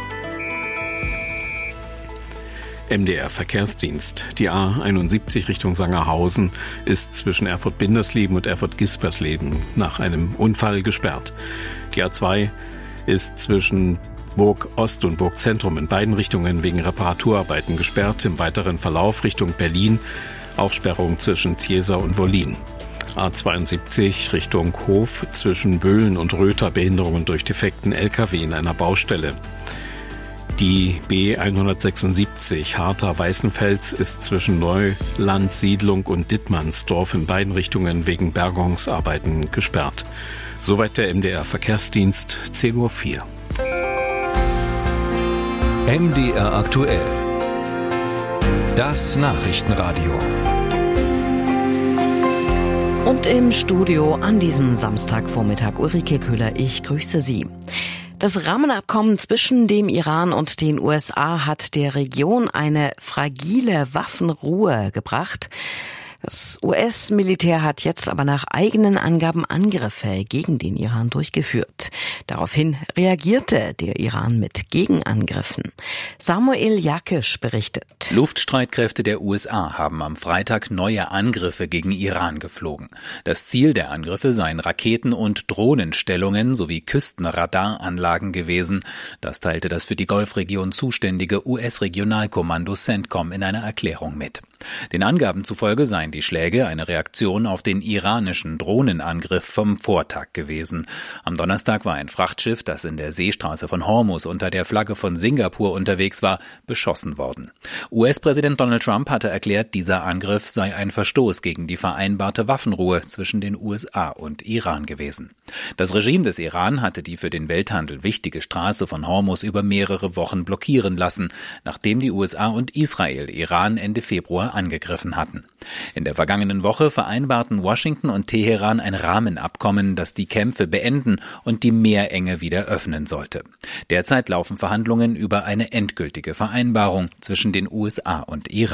M D R Verkehrsdienst. Die A einundsiebzig Richtung Sangerhausen ist zwischen Erfurt-Bindersleben und Erfurt-Gispersleben nach einem Unfall gesperrt. Die A zwei ist zwischen Burg Ost und Burg Zentrum in beiden Richtungen wegen Reparaturarbeiten gesperrt. Im weiteren Verlauf Richtung Berlin Aufsperrung zwischen Ziesa und Wollin. A zweiundsiebzig Richtung Hof zwischen Böhlen und Röther Behinderungen durch defekten L K W in einer Baustelle. Die B hundertsechsundsiebzig Harter-Weißenfels ist zwischen Neulandsiedlung und Dittmannsdorf in beiden Richtungen wegen Bergungsarbeiten gesperrt. Soweit der M D R Verkehrsdienst, zehn Uhr vier. M D R aktuell. Das Nachrichtenradio. Und im Studio an diesem Samstagvormittag Ulrike Köhler, ich grüße Sie. Das Rahmenabkommen zwischen dem Iran und den U S A hat der Region eine fragile Waffenruhe gebracht. Das U S-Militär hat jetzt aber nach eigenen Angaben Angriffe gegen den Iran durchgeführt. Daraufhin reagierte der Iran mit Gegenangriffen. Samuel Jakisch berichtet. Luftstreitkräfte der U S A haben am Freitag neue Angriffe gegen Iran geflogen. Das Ziel der Angriffe seien Raketen- und Drohnenstellungen sowie Küstenradaranlagen gewesen. Das teilte das für die Golfregion zuständige U S-Regionalkommando CENTCOM in einer Erklärung mit. Den Angaben zufolge seien die Schläge eine Reaktion auf den iranischen Drohnenangriff vom Vortag gewesen. Am Donnerstag war ein Frachtschiff, das in der Seestraße von Hormuz unter der Flagge von Singapur unterwegs war, beschossen worden. U S-Präsident Donald Trump hatte erklärt, dieser Angriff sei ein Verstoß gegen die vereinbarte Waffenruhe zwischen den U S A und Iran gewesen. Das Regime des Iran hatte die für den Welthandel wichtige Straße von Hormuz über mehrere Wochen blockieren lassen, nachdem die U S A und Israel Iran Ende Februar angegriffen hatten. In der vergangenen Woche vereinbarten Washington und Teheran ein Rahmenabkommen, das die Kämpfe beenden und die Meerenge wieder öffnen sollte. Derzeit laufen Verhandlungen über eine endgültige Vereinbarung zwischen den U S A und Iran.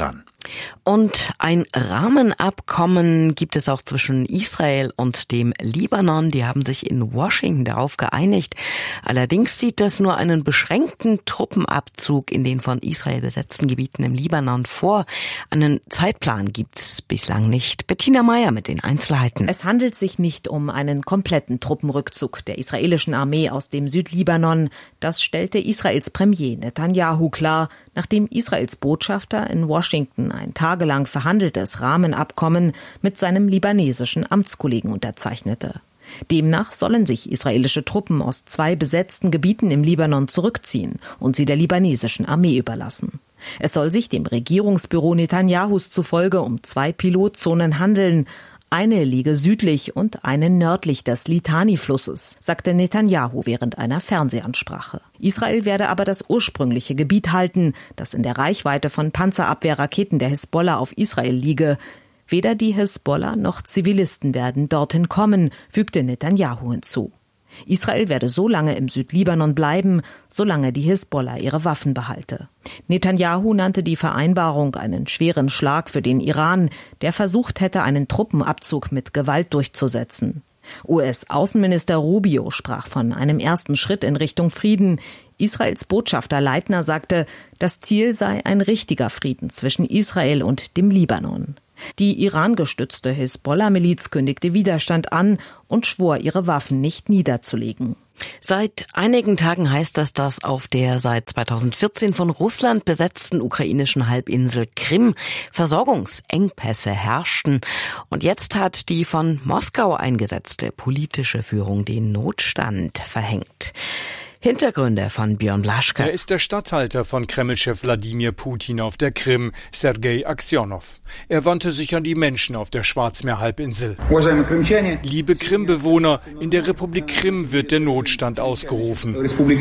Und ein Rahmenabkommen gibt es auch zwischen Israel und dem Libanon. Die haben sich in Washington darauf geeinigt. Allerdings sieht das nur einen beschränkten Truppenabzug in den von Israel besetzten Gebieten im Libanon vor. Einen Zeitplan gibt's bislang nicht. Bettina Meyer mit den Einzelheiten. Es handelt sich nicht um einen kompletten Truppenrückzug der israelischen Armee aus dem Südlibanon. Das stellte Israels Premier Netanyahu klar, nachdem Israels Botschafter in Washington ein tagelang verhandeltes Rahmenabkommen mit seinem libanesischen Amtskollegen unterzeichnete. Demnach sollen sich israelische Truppen aus zwei besetzten Gebieten im Libanon zurückziehen und sie der libanesischen Armee überlassen. Es soll sich dem Regierungsbüro Netanyahus zufolge um zwei Pilotzonen handeln. Eine liege südlich und eine nördlich des Litani-Flusses, sagte Netanyahu während einer Fernsehansprache. Israel werde aber das ursprüngliche Gebiet halten, das in der Reichweite von Panzerabwehrraketen der Hisbollah auf Israel liege. Weder die Hisbollah noch Zivilisten werden dorthin kommen, fügte Netanyahu hinzu. Israel werde so lange im Südlibanon bleiben, solange die Hisbollah ihre Waffen behalte. Netanyahu nannte die Vereinbarung einen schweren Schlag für den Iran, der versucht hätte, einen Truppenabzug mit Gewalt durchzusetzen. U S-Außenminister Rubio sprach von einem ersten Schritt in Richtung Frieden. Israels Botschafter Leitner sagte, das Ziel sei ein richtiger Frieden zwischen Israel und dem Libanon. Die Iran-gestützte Hisbollah-Miliz kündigte Widerstand an und schwor, ihre Waffen nicht niederzulegen. Seit einigen Tagen heißt das, dass auf der seit zweitausendvierzehn von Russland besetzten ukrainischen Halbinsel Krim Versorgungsengpässe herrschten. Und jetzt hat die von Moskau eingesetzte politische Führung den Notstand verhängt. Hintergründe von Björn Blaschke. Er ist der Statthalter von Kremlchef Wladimir Putin auf der Krim, Sergei Aksionow. Er wandte sich an die Menschen auf der Schwarzmeerhalbinsel. Liebe Krimbewohner, in der Republik Krim wird der Notstand ausgerufen.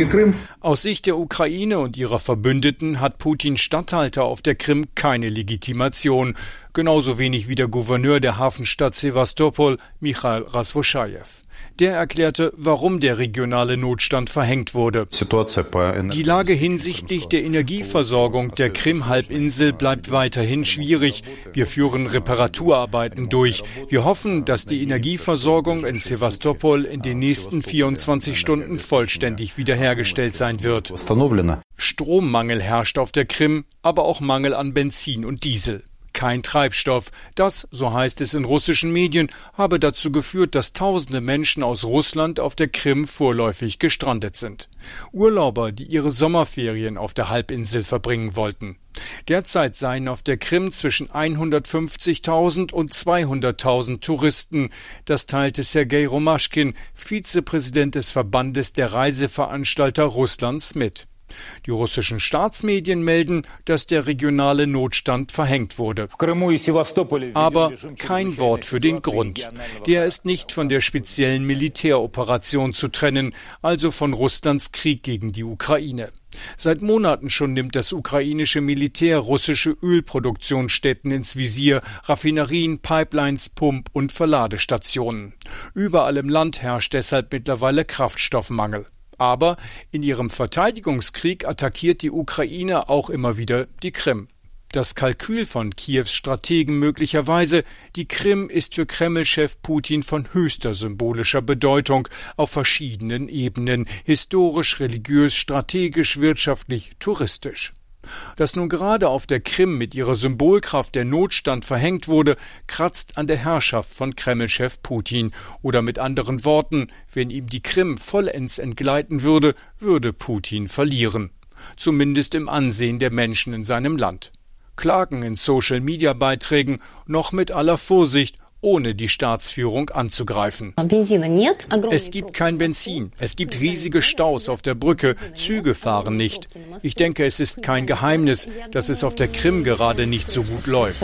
Aus Sicht der Ukraine und ihrer Verbündeten hat Putins Statthalter auf der Krim keine Legitimation. Genauso wenig wie der Gouverneur der Hafenstadt Sewastopol, Michail Rasvoschajew. Der erklärte, warum der regionale Notstand verhängt wurde. Die Lage hinsichtlich der Energieversorgung der Krim-Halbinsel bleibt weiterhin schwierig. Wir führen Reparaturarbeiten durch. Wir hoffen, dass die Energieversorgung in Sewastopol in den nächsten vierundzwanzig Stunden vollständig wiederhergestellt sein wird. Strommangel herrscht auf der Krim, aber auch Mangel an Benzin und Diesel. Kein Treibstoff. Das, so heißt es in russischen Medien, habe dazu geführt, dass tausende Menschen aus Russland auf der Krim vorläufig gestrandet sind. Urlauber, die ihre Sommerferien auf der Halbinsel verbringen wollten. Derzeit seien auf der Krim zwischen hundertfünfzigtausend und zweihunderttausend Touristen. Das teilte Sergei Romaschkin, Vizepräsident des Verbandes der Reiseveranstalter Russlands, mit. Die russischen Staatsmedien melden, dass der regionale Notstand verhängt wurde. Aber kein Wort für den Grund. Der ist nicht von der speziellen Militäroperation zu trennen, also von Russlands Krieg gegen die Ukraine. Seit Monaten schon nimmt das ukrainische Militär russische Ölproduktionsstätten ins Visier, Raffinerien, Pipelines, Pump- und Verladestationen. Überall im Land herrscht deshalb mittlerweile Kraftstoffmangel. Aber in ihrem Verteidigungskrieg attackiert die Ukraine auch immer wieder die Krim. Das Kalkül von Kiews Strategen möglicherweise, die Krim ist für Kremlchef Putin von höchster symbolischer Bedeutung auf verschiedenen Ebenen, historisch, religiös, strategisch, wirtschaftlich, touristisch. Dass nun gerade auf der Krim mit ihrer Symbolkraft der Notstand verhängt wurde, kratzt an der Herrschaft von Kremlchef Putin. Oder mit anderen Worten, wenn ihm die Krim vollends entgleiten würde, würde Putin verlieren. Zumindest im Ansehen der Menschen in seinem Land. Klagen in Social-Media-Beiträgen, noch mit aller Vorsicht, ohne die Staatsführung anzugreifen. Es gibt kein Benzin, es gibt riesige Staus auf der Brücke, Züge fahren nicht. Ich denke, es ist kein Geheimnis, dass es auf der Krim gerade nicht so gut läuft.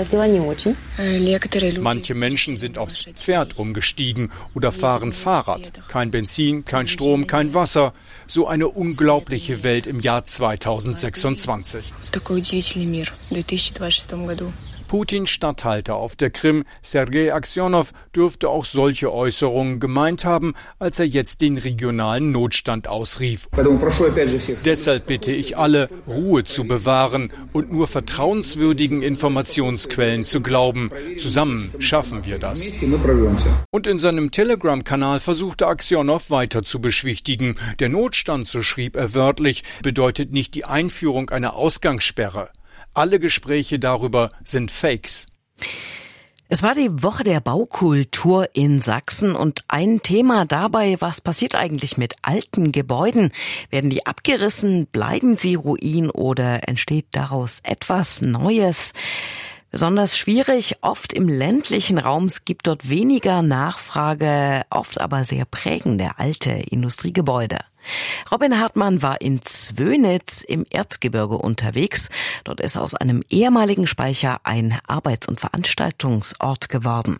Manche Menschen sind aufs Pferd umgestiegen oder fahren Fahrrad. Kein Benzin, kein Strom, kein Wasser. So eine unglaubliche Welt im Jahr zweitausendsechsundzwanzig. Putins Statthalter auf der Krim, Sergei Aksionow, dürfte auch solche Äußerungen gemeint haben, als er jetzt den regionalen Notstand ausrief. Deshalb bitte ich alle, Ruhe zu bewahren und nur vertrauenswürdigen Informationsquellen zu glauben. Zusammen schaffen wir das. Und in seinem Telegram-Kanal versuchte Aksionow weiter zu beschwichtigen. Der Notstand, so schrieb er wörtlich, bedeutet nicht die Einführung einer Ausgangssperre. Alle Gespräche darüber sind Fakes. Es war die Woche der Baukultur in Sachsen und ein Thema dabei, was passiert eigentlich mit alten Gebäuden? Werden die abgerissen, bleiben sie Ruin oder entsteht daraus etwas Neues? Besonders schwierig, oft im ländlichen Raum, es gibt dort weniger Nachfrage, oft aber sehr prägende alte Industriegebäude. Robin Hartmann war in Zwönitz im Erzgebirge unterwegs. Dort ist aus einem ehemaligen Speicher ein Arbeits- und Veranstaltungsort geworden.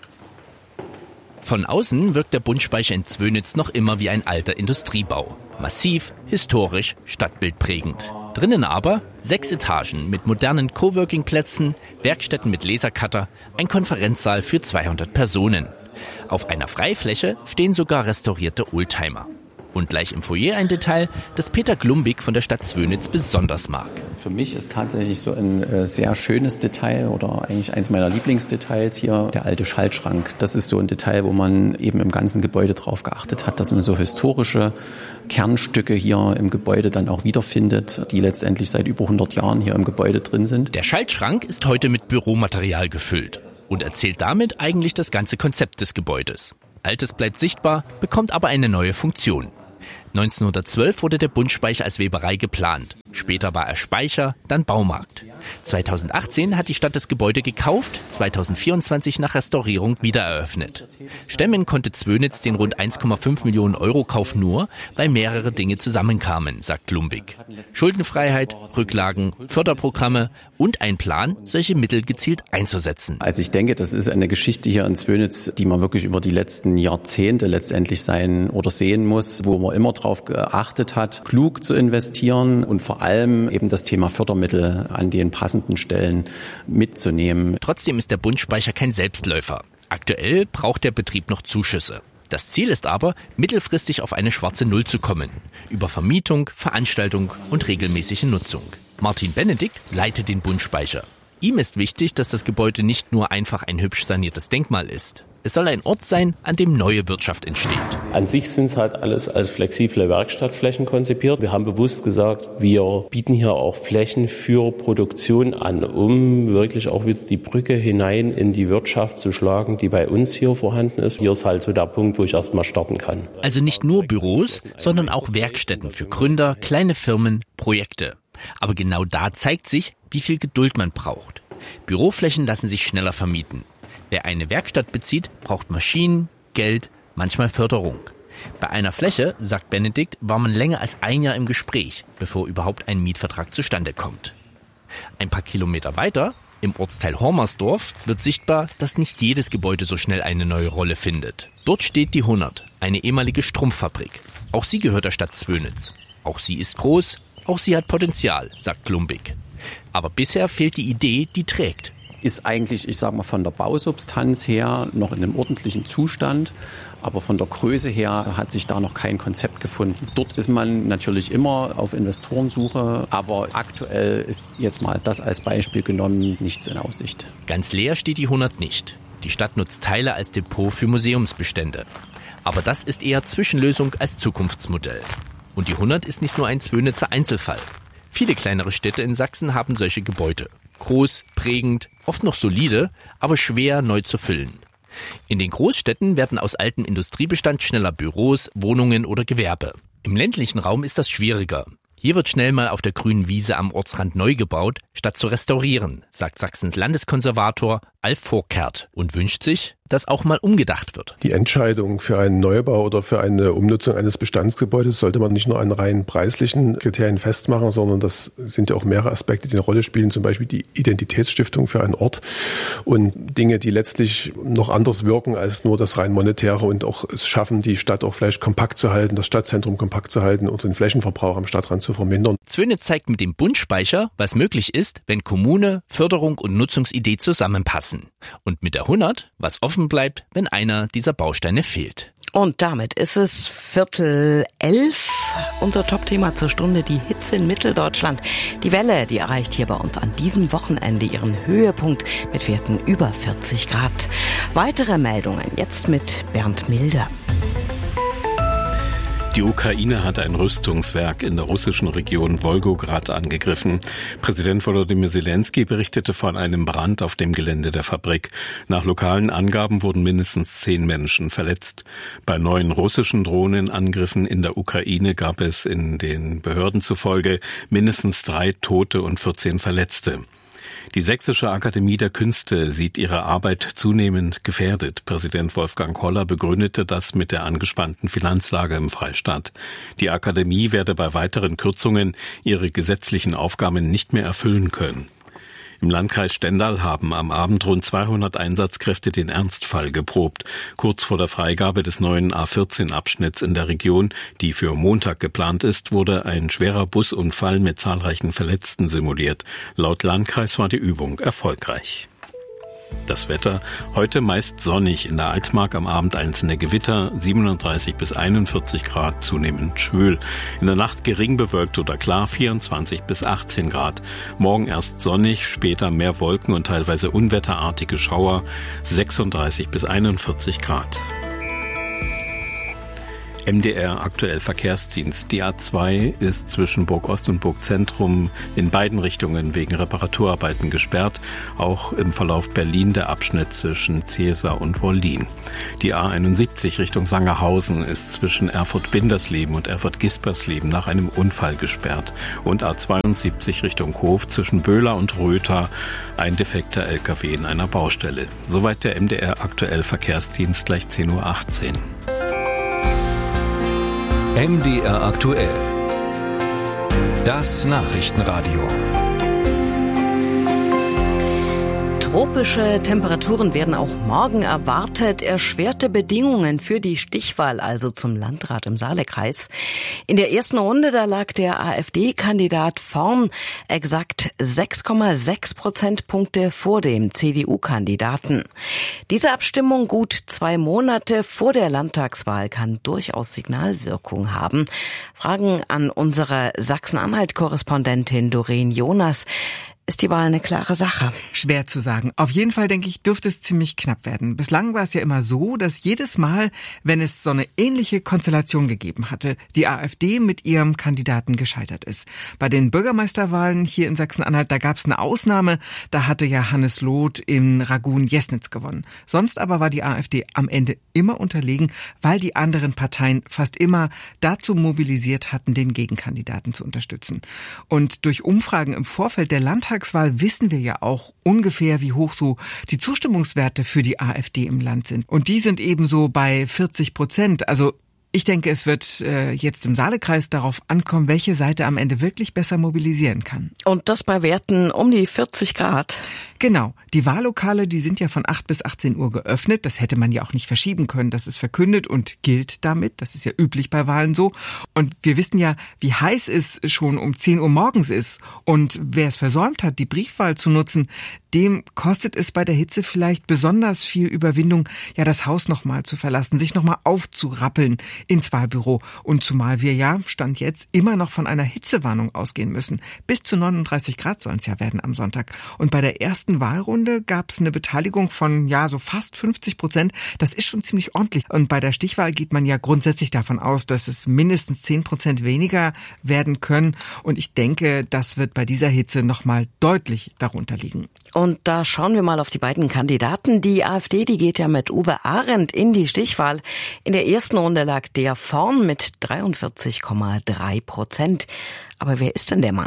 Von außen wirkt der Bundspeicher in Zwönitz noch immer wie ein alter Industriebau. Massiv, historisch, stadtbildprägend. Drinnen aber sechs Etagen mit modernen Coworking-Plätzen, Werkstätten mit Lasercutter, ein Konferenzsaal für zweihundert Personen. Auf einer Freifläche stehen sogar restaurierte Oldtimer. Und gleich im Foyer ein Detail, das Peter Glumbig von der Stadt Zwönitz besonders mag. Für mich ist tatsächlich so ein äh, sehr schönes Detail oder eigentlich eins meiner Lieblingsdetails hier der alte Schaltschrank. Das ist so ein Detail, wo man eben im ganzen Gebäude drauf geachtet hat, dass man so historische Kernstücke hier im Gebäude dann auch wiederfindet, die letztendlich seit über hundert Jahren hier im Gebäude drin sind. Der Schaltschrank ist heute mit Büromaterial gefüllt und erzählt damit eigentlich das ganze Konzept des Gebäudes. Altes bleibt sichtbar, bekommt aber eine neue Funktion. neunzehnhundertzwölf wurde der Bundspeicher als Weberei geplant. Später war er Speicher, dann Baumarkt. zweitausendachtzehn hat die Stadt das Gebäude gekauft, zweitausendvierundzwanzig nach Restaurierung wieder eröffnet. Stemmen konnte Zwönitz den rund eins Komma fünf Millionen Euro Kauf nur, weil mehrere Dinge zusammenkamen, sagt Glumbig. Schuldenfreiheit, Rücklagen, Förderprogramme und ein Plan, solche Mittel gezielt einzusetzen. Also ich denke, das ist eine Geschichte hier in Zwönitz, die man wirklich über die letzten Jahrzehnte letztendlich sein oder sehen muss, wo man immer darauf geachtet hat, klug zu investieren und vor allem eben das Thema Fördermittel an den passenden Stellen mitzunehmen. Trotzdem ist der Bundspeicher kein Selbstläufer. Aktuell braucht der Betrieb noch Zuschüsse. Das Ziel ist aber, mittelfristig auf eine schwarze Null zu kommen. Über Vermietung, Veranstaltung und regelmäßige Nutzung. Martin Benedikt leitet den Bundspeicher. Ihm ist wichtig, dass das Gebäude nicht nur einfach ein hübsch saniertes Denkmal ist. Es soll ein Ort sein, an dem neue Wirtschaft entsteht. An sich sind es halt alles als flexible Werkstattflächen konzipiert. Wir haben bewusst gesagt, wir bieten hier auch Flächen für Produktion an, um wirklich auch wieder die Brücke hinein in die Wirtschaft zu schlagen, die bei uns hier vorhanden ist. Hier ist halt so der Punkt, wo ich erstmal starten kann. Also nicht nur Büros, sondern auch Werkstätten für Gründer, kleine Firmen, Projekte. Aber genau da zeigt sich, wie viel Geduld man braucht. Büroflächen lassen sich schneller vermieten. Wer eine Werkstatt bezieht, braucht Maschinen, Geld, manchmal Förderung. Bei einer Fläche, sagt Benedikt, war man länger als ein Jahr im Gespräch, bevor überhaupt ein Mietvertrag zustande kommt. Ein paar Kilometer weiter, im Ortsteil Hormersdorf, wird sichtbar, dass nicht jedes Gebäude so schnell eine neue Rolle findet. Dort steht die hundert, eine ehemalige Strumpffabrik. Auch sie gehört der Stadt Zwönitz. Auch sie ist groß, auch sie hat Potenzial, sagt Glumbig. Aber bisher fehlt die Idee, die trägt. Ist eigentlich, ich sage mal, von der Bausubstanz her noch in einem ordentlichen Zustand. Aber von der Größe her hat sich da noch kein Konzept gefunden. Dort ist man natürlich immer auf Investorensuche. Aber aktuell ist jetzt mal das als Beispiel genommen nichts in Aussicht. Ganz leer steht die hundert nicht. Die Stadt nutzt Teile als Depot für Museumsbestände. Aber das ist eher Zwischenlösung als Zukunftsmodell. Und die hundert ist nicht nur ein Zwönitzer Einzelfall. Viele kleinere Städte in Sachsen haben solche Gebäude. Groß, prägend, oft noch solide, aber schwer neu zu füllen. In den Großstädten werden aus altem Industriebestand schneller Büros, Wohnungen oder Gewerbe. Im ländlichen Raum ist das schwieriger. Hier wird schnell mal auf der grünen Wiese am Ortsrand neu gebaut, statt zu restaurieren, sagt Sachsens Landeskonservator, Alf Vorkert und wünscht sich, dass auch mal umgedacht wird. Die Entscheidung für einen Neubau oder für eine Umnutzung eines Bestandsgebäudes sollte man nicht nur an rein preislichen Kriterien festmachen, sondern das sind ja auch mehrere Aspekte, die eine Rolle spielen, zum Beispiel die Identitätsstiftung für einen Ort und Dinge, die letztlich noch anders wirken als nur das rein monetäre und auch es schaffen, die Stadt auch vielleicht kompakt zu halten, das Stadtzentrum kompakt zu halten und den Flächenverbrauch am Stadtrand zu vermindern. Zwöne zeigt mit dem Bundspeicher, was möglich ist, wenn Kommune, Förderung und Nutzungsidee zusammenpassen. Und mit der hundert, was offen bleibt, wenn einer dieser Bausteine fehlt. Und damit ist es Viertel elf. Unser Top-Thema zur Stunde, die Hitze in Mitteldeutschland. Die Welle, die erreicht hier bei uns an diesem Wochenende ihren Höhepunkt mit Werten über vierzig Grad. Weitere Meldungen jetzt mit Bernd Milder. Die Ukraine hat ein Rüstungswerk in der russischen Region Wolgograd angegriffen. Präsident Volodymyr Zelensky berichtete von einem Brand auf dem Gelände der Fabrik. Nach lokalen Angaben wurden mindestens zehn Menschen verletzt. Bei neuen russischen Drohnenangriffen in der Ukraine gab es in den Behörden zufolge mindestens drei Tote und vierzehn Verletzte. Die Sächsische Akademie der Künste sieht ihre Arbeit zunehmend gefährdet. Präsident Wolfgang Holler begründete das mit der angespannten Finanzlage im Freistaat. Die Akademie werde bei weiteren Kürzungen ihre gesetzlichen Aufgaben nicht mehr erfüllen können. Im Landkreis Stendal haben am Abend rund zweihundert Einsatzkräfte den Ernstfall geprobt. Kurz vor der Freigabe des neuen A vierzehn Abschnitts in der Region, die für Montag geplant ist, wurde ein schwerer Busunfall mit zahlreichen Verletzten simuliert. Laut Landkreis war die Übung erfolgreich. Das Wetter, heute meist sonnig, in der Altmark am Abend einzelne Gewitter, siebenunddreißig bis einundvierzig Grad, zunehmend schwül. In der Nacht gering bewölkt oder klar, vierundzwanzig bis achtzehn Grad. Morgen erst sonnig, später mehr Wolken und teilweise unwetterartige Schauer, sechsunddreißig bis einundvierzig Grad. M D R aktuell Verkehrsdienst. Die A zwei ist zwischen Burg Ost und Burg Zentrum in beiden Richtungen wegen Reparaturarbeiten gesperrt. Auch im Verlauf Berlin der Abschnitt zwischen Zehsa und Wollin. Die A einundsiebzig Richtung Sangerhausen ist zwischen Erfurt-Bindersleben und Erfurt-Gispersleben nach einem Unfall gesperrt. Und A zweiundsiebzig Richtung Hof zwischen Böhler und Rötha ein defekter L K W in einer Baustelle. Soweit der M D R aktuell Verkehrsdienst, gleich zehn Uhr achtzehn. M D R aktuell. Das Nachrichtenradio. Tropische Temperaturen werden auch morgen erwartet. Erschwerte Bedingungen für die Stichwahl, also zum Landrat im Saalekreis. In der ersten Runde, da lag der AfD-Kandidat vorn exakt sechs Komma sechs Prozentpunkte vor dem C D U-Kandidaten. Diese Abstimmung gut zwei Monate vor der Landtagswahl kann durchaus Signalwirkung haben. Fragen an unsere Sachsen-Anhalt-Korrespondentin Doreen Jonas. Ist die Wahl eine klare Sache? Schwer zu sagen. Auf jeden Fall, denke ich, dürfte es ziemlich knapp werden. Bislang war es ja immer so, dass jedes Mal, wenn es so eine ähnliche Konstellation gegeben hatte, die AfD mit ihrem Kandidaten gescheitert ist. Bei den Bürgermeisterwahlen hier in Sachsen-Anhalt, da gab es eine Ausnahme. Da hatte ja Hannes Loth in Ragun-Jesnitz gewonnen. Sonst aber war die AfD am Ende immer unterlegen, weil die anderen Parteien fast immer dazu mobilisiert hatten, den Gegenkandidaten zu unterstützen. Und durch Umfragen im Vorfeld der Landtagswahl wissen wir ja auch ungefähr, wie hoch so die Zustimmungswerte für die AfD im Land sind. Und die sind ebenso bei vierzig Prozent. Also ich denke, es wird äh, jetzt im Saalekreis darauf ankommen, welche Seite am Ende wirklich besser mobilisieren kann. Und das bei Werten um die vierzig Grad? Genau. Die Wahllokale, die sind ja von acht bis achtzehn Uhr geöffnet. Das hätte man ja auch nicht verschieben können. Das ist verkündet und gilt damit. Das ist ja üblich bei Wahlen so. Und wir wissen ja, wie heiß es schon um zehn Uhr morgens ist. Und wer es versäumt hat, die Briefwahl zu nutzen, dem kostet es bei der Hitze vielleicht besonders viel Überwindung, ja das Haus nochmal zu verlassen, sich nochmal aufzurappeln ins Wahlbüro. Und zumal wir ja, Stand jetzt, immer noch von einer Hitzewarnung ausgehen müssen. Bis zu neununddreißig Grad sollen es ja werden am Sonntag. Und bei der ersten Wahlrunde gab es eine Beteiligung von ja so fast fünfzig Prozent. Das ist schon ziemlich ordentlich. Und bei der Stichwahl geht man ja grundsätzlich davon aus, dass es mindestens zehn Prozent weniger werden können. Und ich denke, das wird bei dieser Hitze nochmal deutlich darunter liegen. Und da schauen wir mal auf die beiden Kandidaten. Die AfD, die geht ja mit Uwe Arendt in die Stichwahl. In der ersten Runde lag der vorn mit dreiundvierzig Komma drei Prozent. Aber wer ist denn der Mann?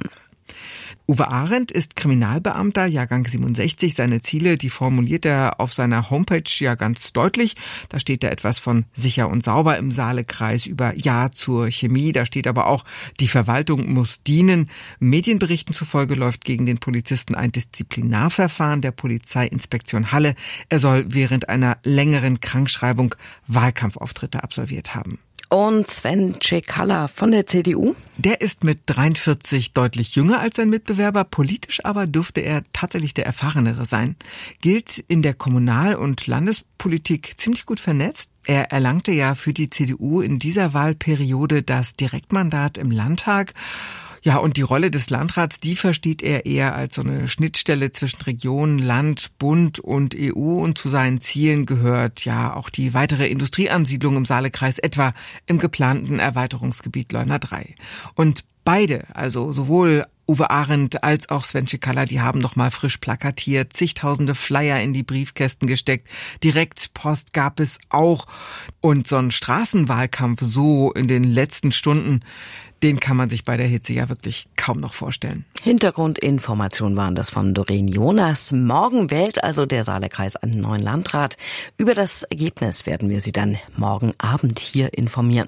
Uwe Arendt ist Kriminalbeamter, Jahrgang siebenundsechzig. Seine Ziele, die formuliert er auf seiner Homepage ja ganz deutlich. Da steht da etwas von sicher und sauber im Saalekreis, über Ja zur Chemie. Da steht aber auch, die Verwaltung muss dienen. Medienberichten zufolge läuft gegen den Polizisten ein Disziplinarverfahren der Polizeiinspektion Halle. Er soll während einer längeren Krankschreibung Wahlkampfauftritte absolviert haben. Und Sven Cekala von der C D U? Der ist mit dreiundvierzig deutlich jünger als sein Mitbewerber. Politisch aber dürfte er tatsächlich der Erfahrenere sein. Gilt in der Kommunal- und Landespolitik ziemlich gut vernetzt. Er erlangte ja für die C D U in dieser Wahlperiode das Direktmandat im Landtag. Ja, und die Rolle des Landrats, die versteht er eher als so eine Schnittstelle zwischen Region, Land, Bund und E U. Und zu seinen Zielen gehört ja auch die weitere Industrieansiedlung im Saalekreis, etwa im geplanten Erweiterungsgebiet Leuna drei. Und beide, also sowohl Uwe Arendt als auch Sven Cekala, die haben noch mal frisch plakatiert, zigtausende Flyer in die Briefkästen gesteckt. Direktpost gab es auch. Und so ein Straßenwahlkampf so in den letzten Stunden, den kann man sich bei der Hitze ja wirklich kaum noch vorstellen. Hintergrundinformationen waren das von Doreen Jonas. Morgen wählt also der Saalekreis einen neuen Landrat. Über das Ergebnis werden wir Sie dann morgen Abend hier informieren.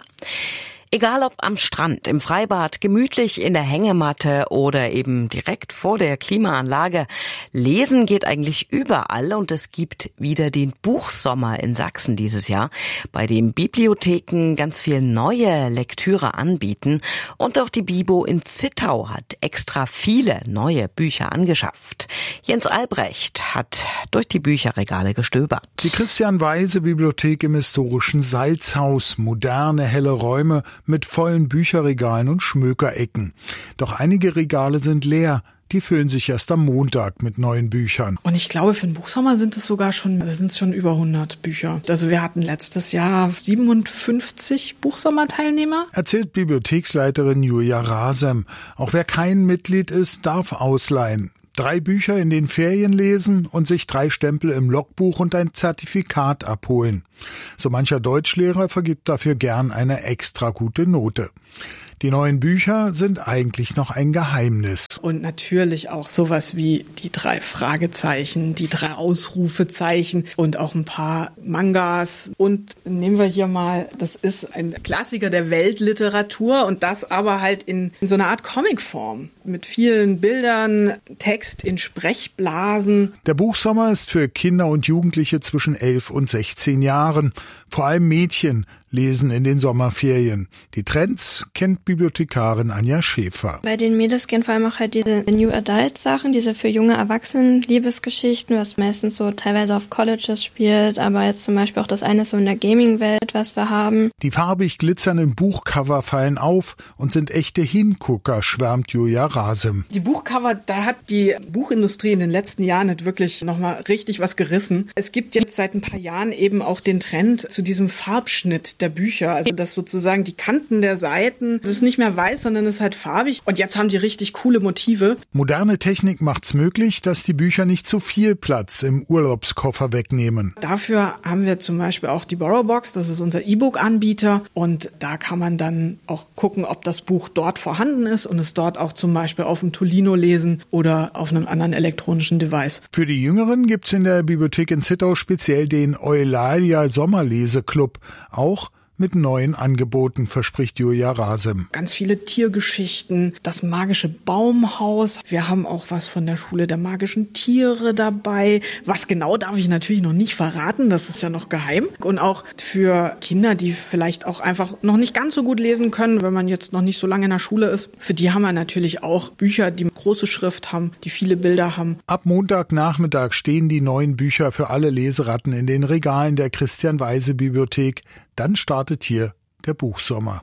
Egal ob am Strand, im Freibad, gemütlich in der Hängematte oder eben direkt vor der Klimaanlage, lesen geht eigentlich überall und es gibt wieder den Buchsommer in Sachsen dieses Jahr, bei dem Bibliotheken ganz viel neue Lektüre anbieten und auch die Bibo in Zittau hat extra viele neue Bücher angeschafft. Jens Albrecht hat durch die Bücherregale gestöbert. Die Christian-Weise-Bibliothek im historischen Salzhaus, moderne, helle Räume mit vollen Bücherregalen und Schmökerecken. Doch einige Regale sind leer. Die füllen sich erst am Montag mit neuen Büchern. Und ich glaube, für den Buchsommer sind es sogar schon, sind es schon über hundert Bücher. Also wir hatten letztes Jahr siebenundfünfzig Buchsommerteilnehmer. Erzählt Bibliotheksleiterin Julia Rasem. Auch wer kein Mitglied ist, darf ausleihen. Drei Bücher in den Ferien lesen und sich drei Stempel im Logbuch und ein Zertifikat abholen. So mancher Deutschlehrer vergibt dafür gern eine extra gute Note. Die neuen Bücher sind eigentlich noch ein Geheimnis. Und natürlich auch sowas wie die drei Fragezeichen, die drei Ausrufezeichen und auch ein paar Mangas. Und nehmen wir hier mal, das ist ein Klassiker der Weltliteratur und das aber halt in, in so einer Art Comicform mit vielen Bildern, Text in Sprechblasen. Der Buchsommer ist für Kinder und Jugendliche zwischen elf und sechzehn Jahren. Vor allem Mädchen lesen in den Sommerferien. Die Trends kennt Bibliothekarin Anja Schäfer. Bei den Mädels gehen vor allem auch halt diese New Adult Sachen, diese für junge Erwachsenen Liebesgeschichten, was meistens so teilweise auf Colleges spielt, aber jetzt zum Beispiel auch das eine ist so in der Gaming-Welt, was wir haben. Die farbig glitzernden Buchcover fallen auf und sind echte Hingucker, schwärmt Julia Rasem. Die Buchcover, da hat die Buchindustrie in den letzten Jahren nicht wirklich nochmal richtig was gerissen. Es gibt jetzt seit ein paar Jahren eben auch den Trend zu diesem Farbschnitt der Bücher, also dass sozusagen die Kanten der Seiten, das ist nicht mehr weiß, sondern es ist halt farbig und jetzt haben die richtig coole Motive. Moderne Technik macht's möglich, dass die Bücher nicht zu viel Platz im Urlaubskoffer wegnehmen. Dafür haben wir zum Beispiel auch die Borrowbox, das ist unser E-Book-Anbieter und da kann man dann auch gucken, ob das Buch dort vorhanden ist und es dort auch zum Beispiel auf dem Tolino lesen oder auf einem anderen elektronischen Device. Für die Jüngeren gibt's in der Bibliothek in Zittau speziell den Eulalia Sommerleseklub, auch mit neuen Angeboten, verspricht Julia Rasem. Ganz viele Tiergeschichten, das magische Baumhaus. Wir haben auch was von der Schule der magischen Tiere dabei. Was genau darf ich natürlich noch nicht verraten, das ist ja noch geheim. Und auch für Kinder, die vielleicht auch einfach noch nicht ganz so gut lesen können, wenn man jetzt noch nicht so lange in der Schule ist. Für die haben wir natürlich auch Bücher, die große Schrift haben, die viele Bilder haben. Ab Montagnachmittag stehen die neuen Bücher für alle Leseratten in den Regalen der Christian-Weise-Bibliothek. Dann startet hier der Buchsommer.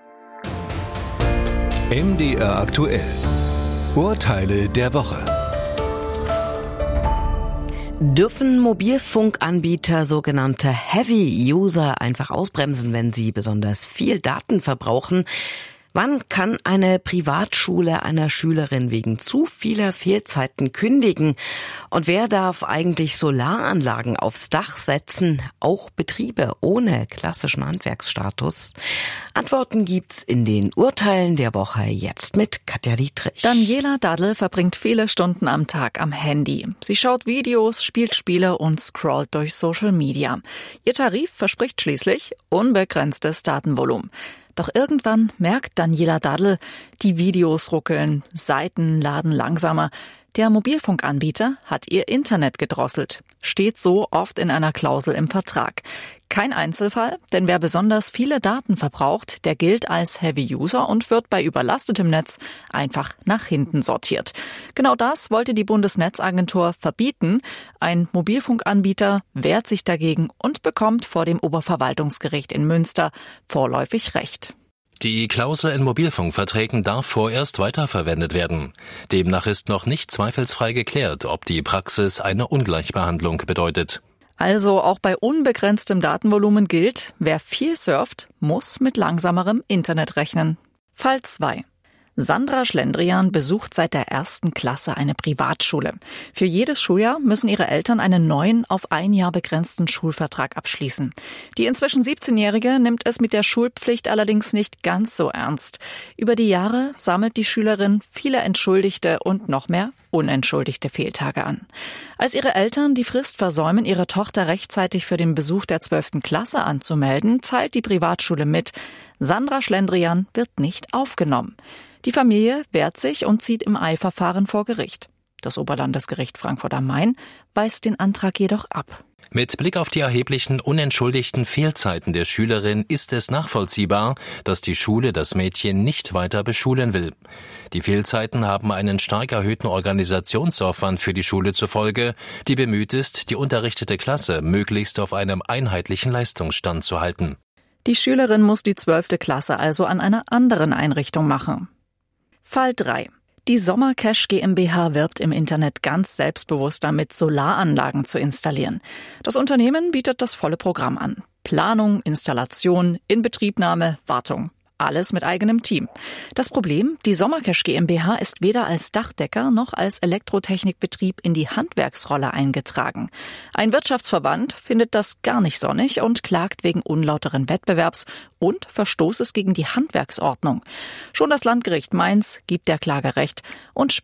M D R aktuell. Urteile der Woche. Dürfen Mobilfunkanbieter sogenannte Heavy User einfach ausbremsen, wenn sie besonders viel Daten verbrauchen? Wann kann eine Privatschule einer Schülerin wegen zu vieler Fehlzeiten kündigen? Und wer darf eigentlich Solaranlagen aufs Dach setzen? Auch Betriebe ohne klassischen Handwerksstatus? Antworten gibt's in den Urteilen der Woche jetzt mit Katja Dietrich. Daniela Daddel verbringt viele Stunden am Tag am Handy. Sie schaut Videos, spielt Spiele und scrollt durch Social Media. Ihr Tarif verspricht schließlich unbegrenztes Datenvolumen. Doch irgendwann merkt Daniela Daddel, die Videos ruckeln, Seiten laden langsamer. Der Mobilfunkanbieter hat ihr Internet gedrosselt. Steht so oft in einer Klausel im Vertrag. Kein Einzelfall, denn wer besonders viele Daten verbraucht, der gilt als Heavy User und wird bei überlastetem Netz einfach nach hinten sortiert. Genau das wollte die Bundesnetzagentur verbieten. Ein Mobilfunkanbieter wehrt sich dagegen und bekommt vor dem Oberverwaltungsgericht in Münster vorläufig Recht. Die Klausel in Mobilfunkverträgen darf vorerst weiterverwendet werden. Demnach ist noch nicht zweifelsfrei geklärt, ob die Praxis eine Ungleichbehandlung bedeutet. Also auch bei unbegrenztem Datenvolumen gilt, wer viel surft, muss mit langsamerem Internet rechnen. Fall zwei. Sandra Schlendrian besucht seit der ersten Klasse eine Privatschule. Für jedes Schuljahr müssen ihre Eltern einen neuen, auf ein Jahr begrenzten Schulvertrag abschließen. Die inzwischen siebzehnjährige nimmt es mit der Schulpflicht allerdings nicht ganz so ernst. Über die Jahre sammelt die Schülerin viele entschuldigte und noch mehr unentschuldigte Fehltage an. Als ihre Eltern die Frist versäumen, ihre Tochter rechtzeitig für den Besuch der zwölften Klasse anzumelden, teilt die Privatschule mit, Sandra Schlendrian wird nicht aufgenommen. Die Familie wehrt sich und zieht im Eilverfahren vor Gericht. Das Oberlandesgericht Frankfurt am Main weist den Antrag jedoch ab. Mit Blick auf die erheblichen unentschuldigten Fehlzeiten der Schülerin ist es nachvollziehbar, dass die Schule das Mädchen nicht weiter beschulen will. Die Fehlzeiten haben einen stark erhöhten Organisationsaufwand für die Schule zur Folge, die bemüht ist, die unterrichtete Klasse möglichst auf einem einheitlichen Leistungsstand zu halten. Die Schülerin muss die zwölfte Klasse also an einer anderen Einrichtung machen. Fall drei. Die Sommercash GmbH wirbt im Internet ganz selbstbewusst damit, Solaranlagen zu installieren. Das Unternehmen bietet das volle Programm an. Planung, Installation, Inbetriebnahme, Wartung. Alles mit eigenem Team. Das Problem, die Sommercash GmbH ist weder als Dachdecker noch als Elektrotechnikbetrieb in die Handwerksrolle eingetragen. Ein Wirtschaftsverband findet das gar nicht sonnig und klagt wegen unlauteren Wettbewerbs und Verstoßes gegen die Handwerksordnung. Schon das Landgericht Mainz gibt der Klage Recht und sperrt